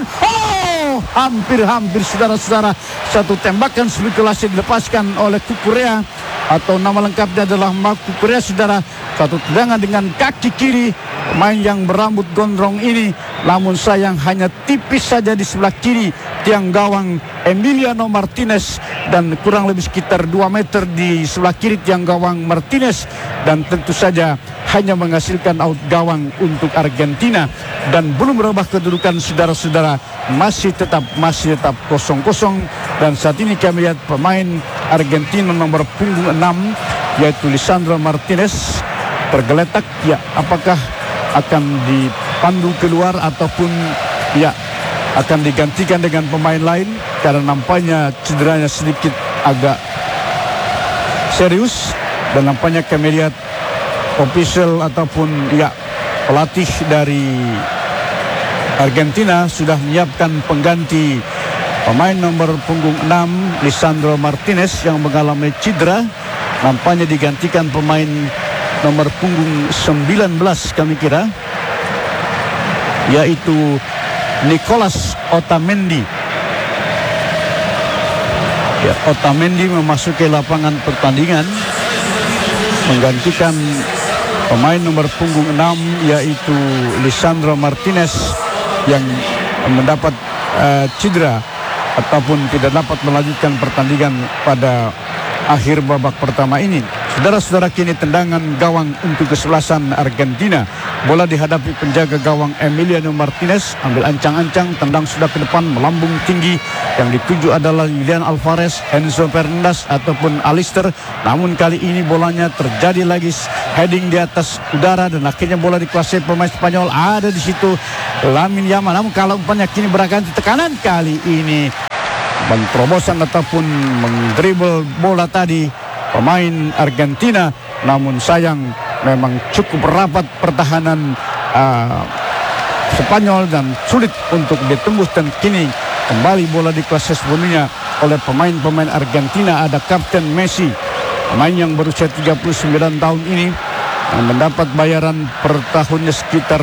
Hampir saudara-saudara, satu tembakan spekulasi dilepaskan oleh Kukurea, atau nama lengkapnya adalah Mark Kukurea, saudara. Satu tendangan dengan kaki kiri pemain yang berambut gondrong ini, namun sayang hanya tipis saja di sebelah kiri tiang gawang Emiliano Martinez, dan kurang lebih sekitar 2 meter di sebelah kiri tiang gawang Martinez, dan tentu saja hanya menghasilkan out gawang untuk Argentina. Dan belum berubah kedudukan, saudara-saudara, masih tetap 0-0. Dan saat ini kami lihat pemain Argentina nomor punggung 6, yaitu Lisandro Martinez, tergeletak. Ya, apakah akan dipandu keluar ataupun ya akan digantikan dengan pemain lain, karena nampaknya cederanya sedikit agak serius. Dan nampaknya kami lihat official ataupun ya pelatih dari Argentina sudah menyiapkan pengganti pemain nomor punggung 6 Lisandro Martinez yang mengalami cedera. Nampaknya digantikan pemain nomor punggung 19 kami kira, yaitu Nicolas Otamendi. Ya, Otamendi memasuki lapangan pertandingan menggantikan pemain nomor punggung 6 yaitu Lisandro Martinez yang mendapat cedera ataupun tidak dapat melanjutkan pertandingan pada akhir babak pertama ini. Saudara-saudara, kini tendangan gawang untuk kesebelasan Argentina. Bola dihadapi penjaga gawang Emiliano Martinez, ambil ancang-ancang, tendang sudah ke depan, melambung tinggi. Yang dituju adalah Julian Alvarez, Enzo Fernandez ataupun Alister. Namun kali ini bolanya terjadi lagi heading di atas udara dan akhirnya bola dikuasai pemain Spanyol. Ada di situ Lamine Yamal. Namun kalau umpannya kini berganti tekanan, kali ini penterobosan ataupun mendribble bola tadi pemain Argentina, namun sayang memang cukup rapat pertahanan Spanyol dan sulit untuk ditembus, dan kini kembali bola dikuasai sepenuhnya oleh pemain-pemain Argentina. Ada Kapten Messi, pemain yang berusia 39 tahun ini, yang mendapat bayaran per tahunnya sekitar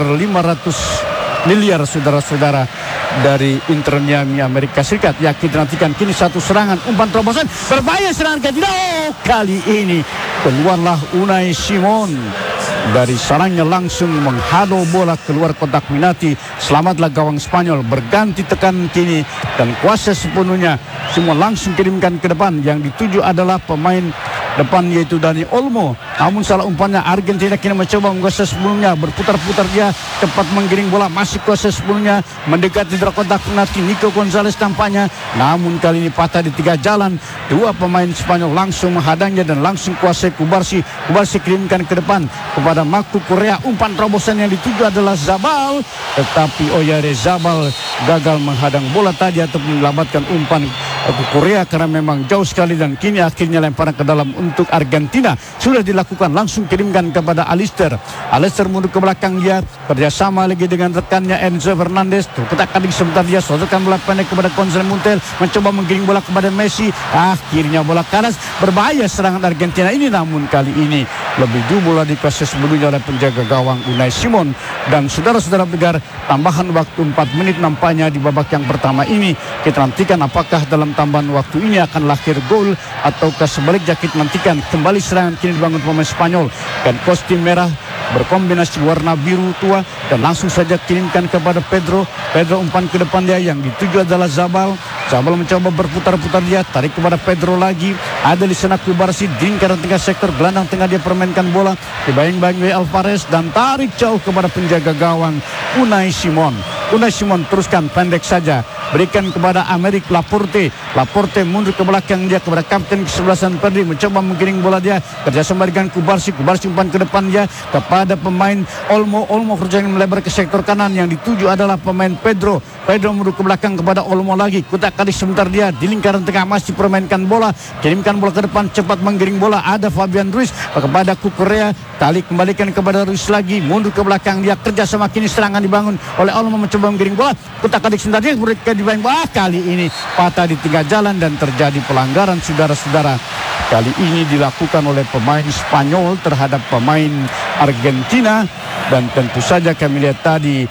500 miliar saudara-saudara dari Inter Miami Amerika Serikat. Ya, kita nantikan kini satu serangan, umpan terobosan, berbahaya serangan Argentina. Kali ini keluarlah Unai Simon dari sarangnya, langsung menghadau bola keluar kotak penalti. Selamatlah gawang Spanyol, berganti tekan kini dan kuasa sepenuhnya. Semua langsung kirimkan ke depan. Yang dituju adalah pemain depan yaitu Dani Olmo. Namun salah umpannya, Argentina kini mencoba menguasai sebelumnya, berputar-putar dia, cepat menggiring bola, masih kuasai sebelumnya, mendekati kotak penalti. Nico Gonzalez tampaknya, namun kali ini patah di 3 jalan. Dua pemain Spanyol langsung menghadangnya dan langsung kuasai Kubarsi. Kubarsi kirimkan ke depan kepada Marco Correa. Umpan terobosan yang dituju adalah Zabal, tetapi Oyarzabal gagal menghadang bola tadi atau menyelamatkan umpan Korea karena memang jauh sekali, dan kini akhirnya lemparan ke dalam untuk Argentina. Sudah dilakukan, langsung kirimkan kepada Alister. Alister mundur ke belakang dia, kerjasama lagi dengan rekannya Enzo Fernandez. Ketak-ketik sebentar dia, sodorkan bola pendek kepada Gonzalo Montiel, mencoba menggiring bola kepada Messi. Akhirnya bola kanas, berbahaya serangan Argentina ini. Namun kali ini lebih dulu bola dikuasai sebelumnya oleh penjaga gawang Unai Simon. Dan saudara-saudara pendengar, tambahan waktu 4 menit nampaknya di babak yang pertama ini. Kita nantikan apakah dalam tambahan waktu ini akan lahir gol ataukah sebaliknya. Kita nantikan. Kembali serangan kini dibangun pemain Spanyol dan kostum merah berkombinasi warna biru tua, dan langsung saja kirimkan kepada Pedro. Pedro umpan ke depan dia, yang dituju adalah Zabal. Zabal mencoba berputar-putar dia, tarik kepada Pedro lagi. Ada di sana Kubarsi di lingkaran tengah sektor gelandang tengah, dia permainkan bola, dibayang-bayang oleh Alvarez dan tarik jauh kepada penjaga gawang Unai Simon. Unai Simon teruskan pendek saja, berikan kepada Amerik Laporte. Laporte mundur ke belakang dia kepada kapten kesebelasan Pedri, mencoba menggiring bola dia, kerjasama dengan Kubarsi. Kubarsi umpan ke depan dia kepada pemain Olmo. Olmo kerjanya melebar ke sektor kanan, yang dituju adalah pemain Pedro. Pedro mundur ke belakang kepada Olmo lagi, kutak-katik sebentar dia di lingkaran tengah, masih permainkan bola, kirimkan bola ke depan, cepat menggiring bola. Ada Fabian Ruiz kepada Kukurea, tali kembalikan kepada Ruiz lagi, mundur ke belakang dia, kerjasama kini serangan dibangun oleh Olmo, mencoba menggiring bola, kutak-katik sebentar dia, mereka dibayang bola. Kali ini patah di 3 jalan dan terjadi pelanggaran saudara-saudara. Kali ini dilakukan oleh pemain Spanyol terhadap pemain Argentina, dan tentu saja kami lihat tadi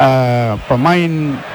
pemain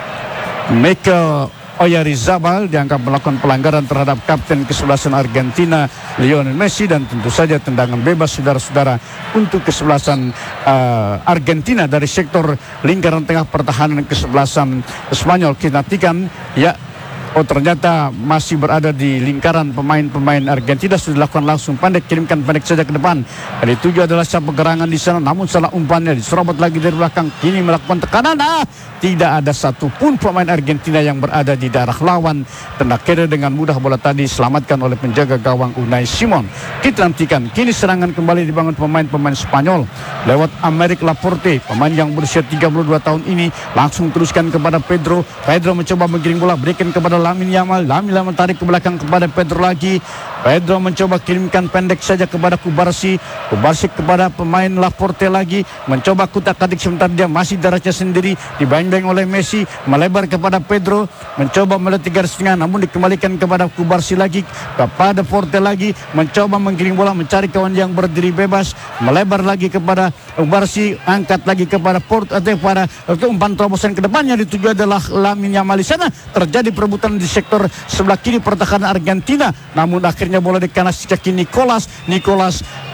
Mikel Oyarzabal dianggap melakukan pelanggaran terhadap kapten kesebelasan Argentina Lionel Messi, dan tentu saja tendangan bebas saudara-saudara untuk kesebelasan Argentina dari sektor lingkaran tengah pertahanan kesebelasan Spanyol. Kita nantikan ya. Oh, ternyata masih berada di lingkaran pemain-pemain Argentina. Sudah dilakukan langsung pendek, kirimkan pendek saja ke depan. Dan itu adalah siapa gerangan di sana, namun salah umpannya, diserobot lagi dari belakang. Kini melakukan tekanan. Tidak ada satupun pemain Argentina yang berada di daerah lawan. Dan akhirnya dengan mudah bola tadi diselamatkan oleh penjaga gawang Unai Simon. Kita nantikan. Kini serangan kembali dibangun pemain-pemain Spanyol lewat Amerik Laporte, pemain yang berusia 32 tahun ini. Langsung teruskan kepada Pedro. Pedro mencoba menggiring bola, berikan kepada Lamine Yamal. Lamine Yamal tarik ke belakang kepada Pedro lagi. Pedro mencoba kirimkan pendek saja kepada Kubarsi. Kubarsi kepada pemain Laporte lagi, mencoba kutak-katik sebentar dia, masih darahnya sendiri, dibayang-bayang oleh Messi, melebar kepada Pedro, mencoba melewati garis tengah, namun dikembalikan kepada Kubarsi lagi, kepada Porte lagi, mencoba menggiring bola, mencari kawan yang berdiri bebas, melebar lagi kepada Kubarsi, angkat lagi kepada Porte, atau pada umpan terobosan ke depannya dituju adalah Lamine Yamal. Di sana terjadi perebutan di sektor sebelah kiri pertahanan Argentina, namun akhirnya bola dikanas kaki Nicolas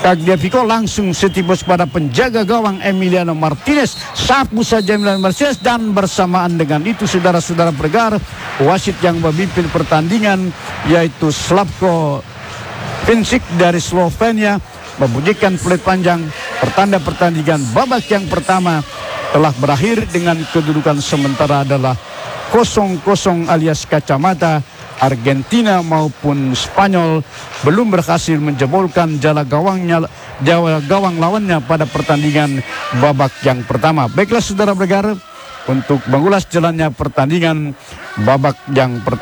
Tagliafico langsung setibus pada penjaga gawang Emiliano Martinez. Sapu saja Emiliano Martinez, dan bersamaan dengan itu saudara-saudara pendengar, wasit yang memimpin pertandingan yaitu Slavko Vincic dari Slovenia membunyikan peluit panjang. Pertanda pertandingan babak yang pertama telah berakhir dengan kedudukan sementara adalah 0-0 alias kacamata. Argentina maupun Spanyol belum berhasil menjebolkan gawang lawannya pada pertandingan babak yang pertama. Baiklah saudara pendengar, untuk mengulas jalannya pertandingan babak yang pertama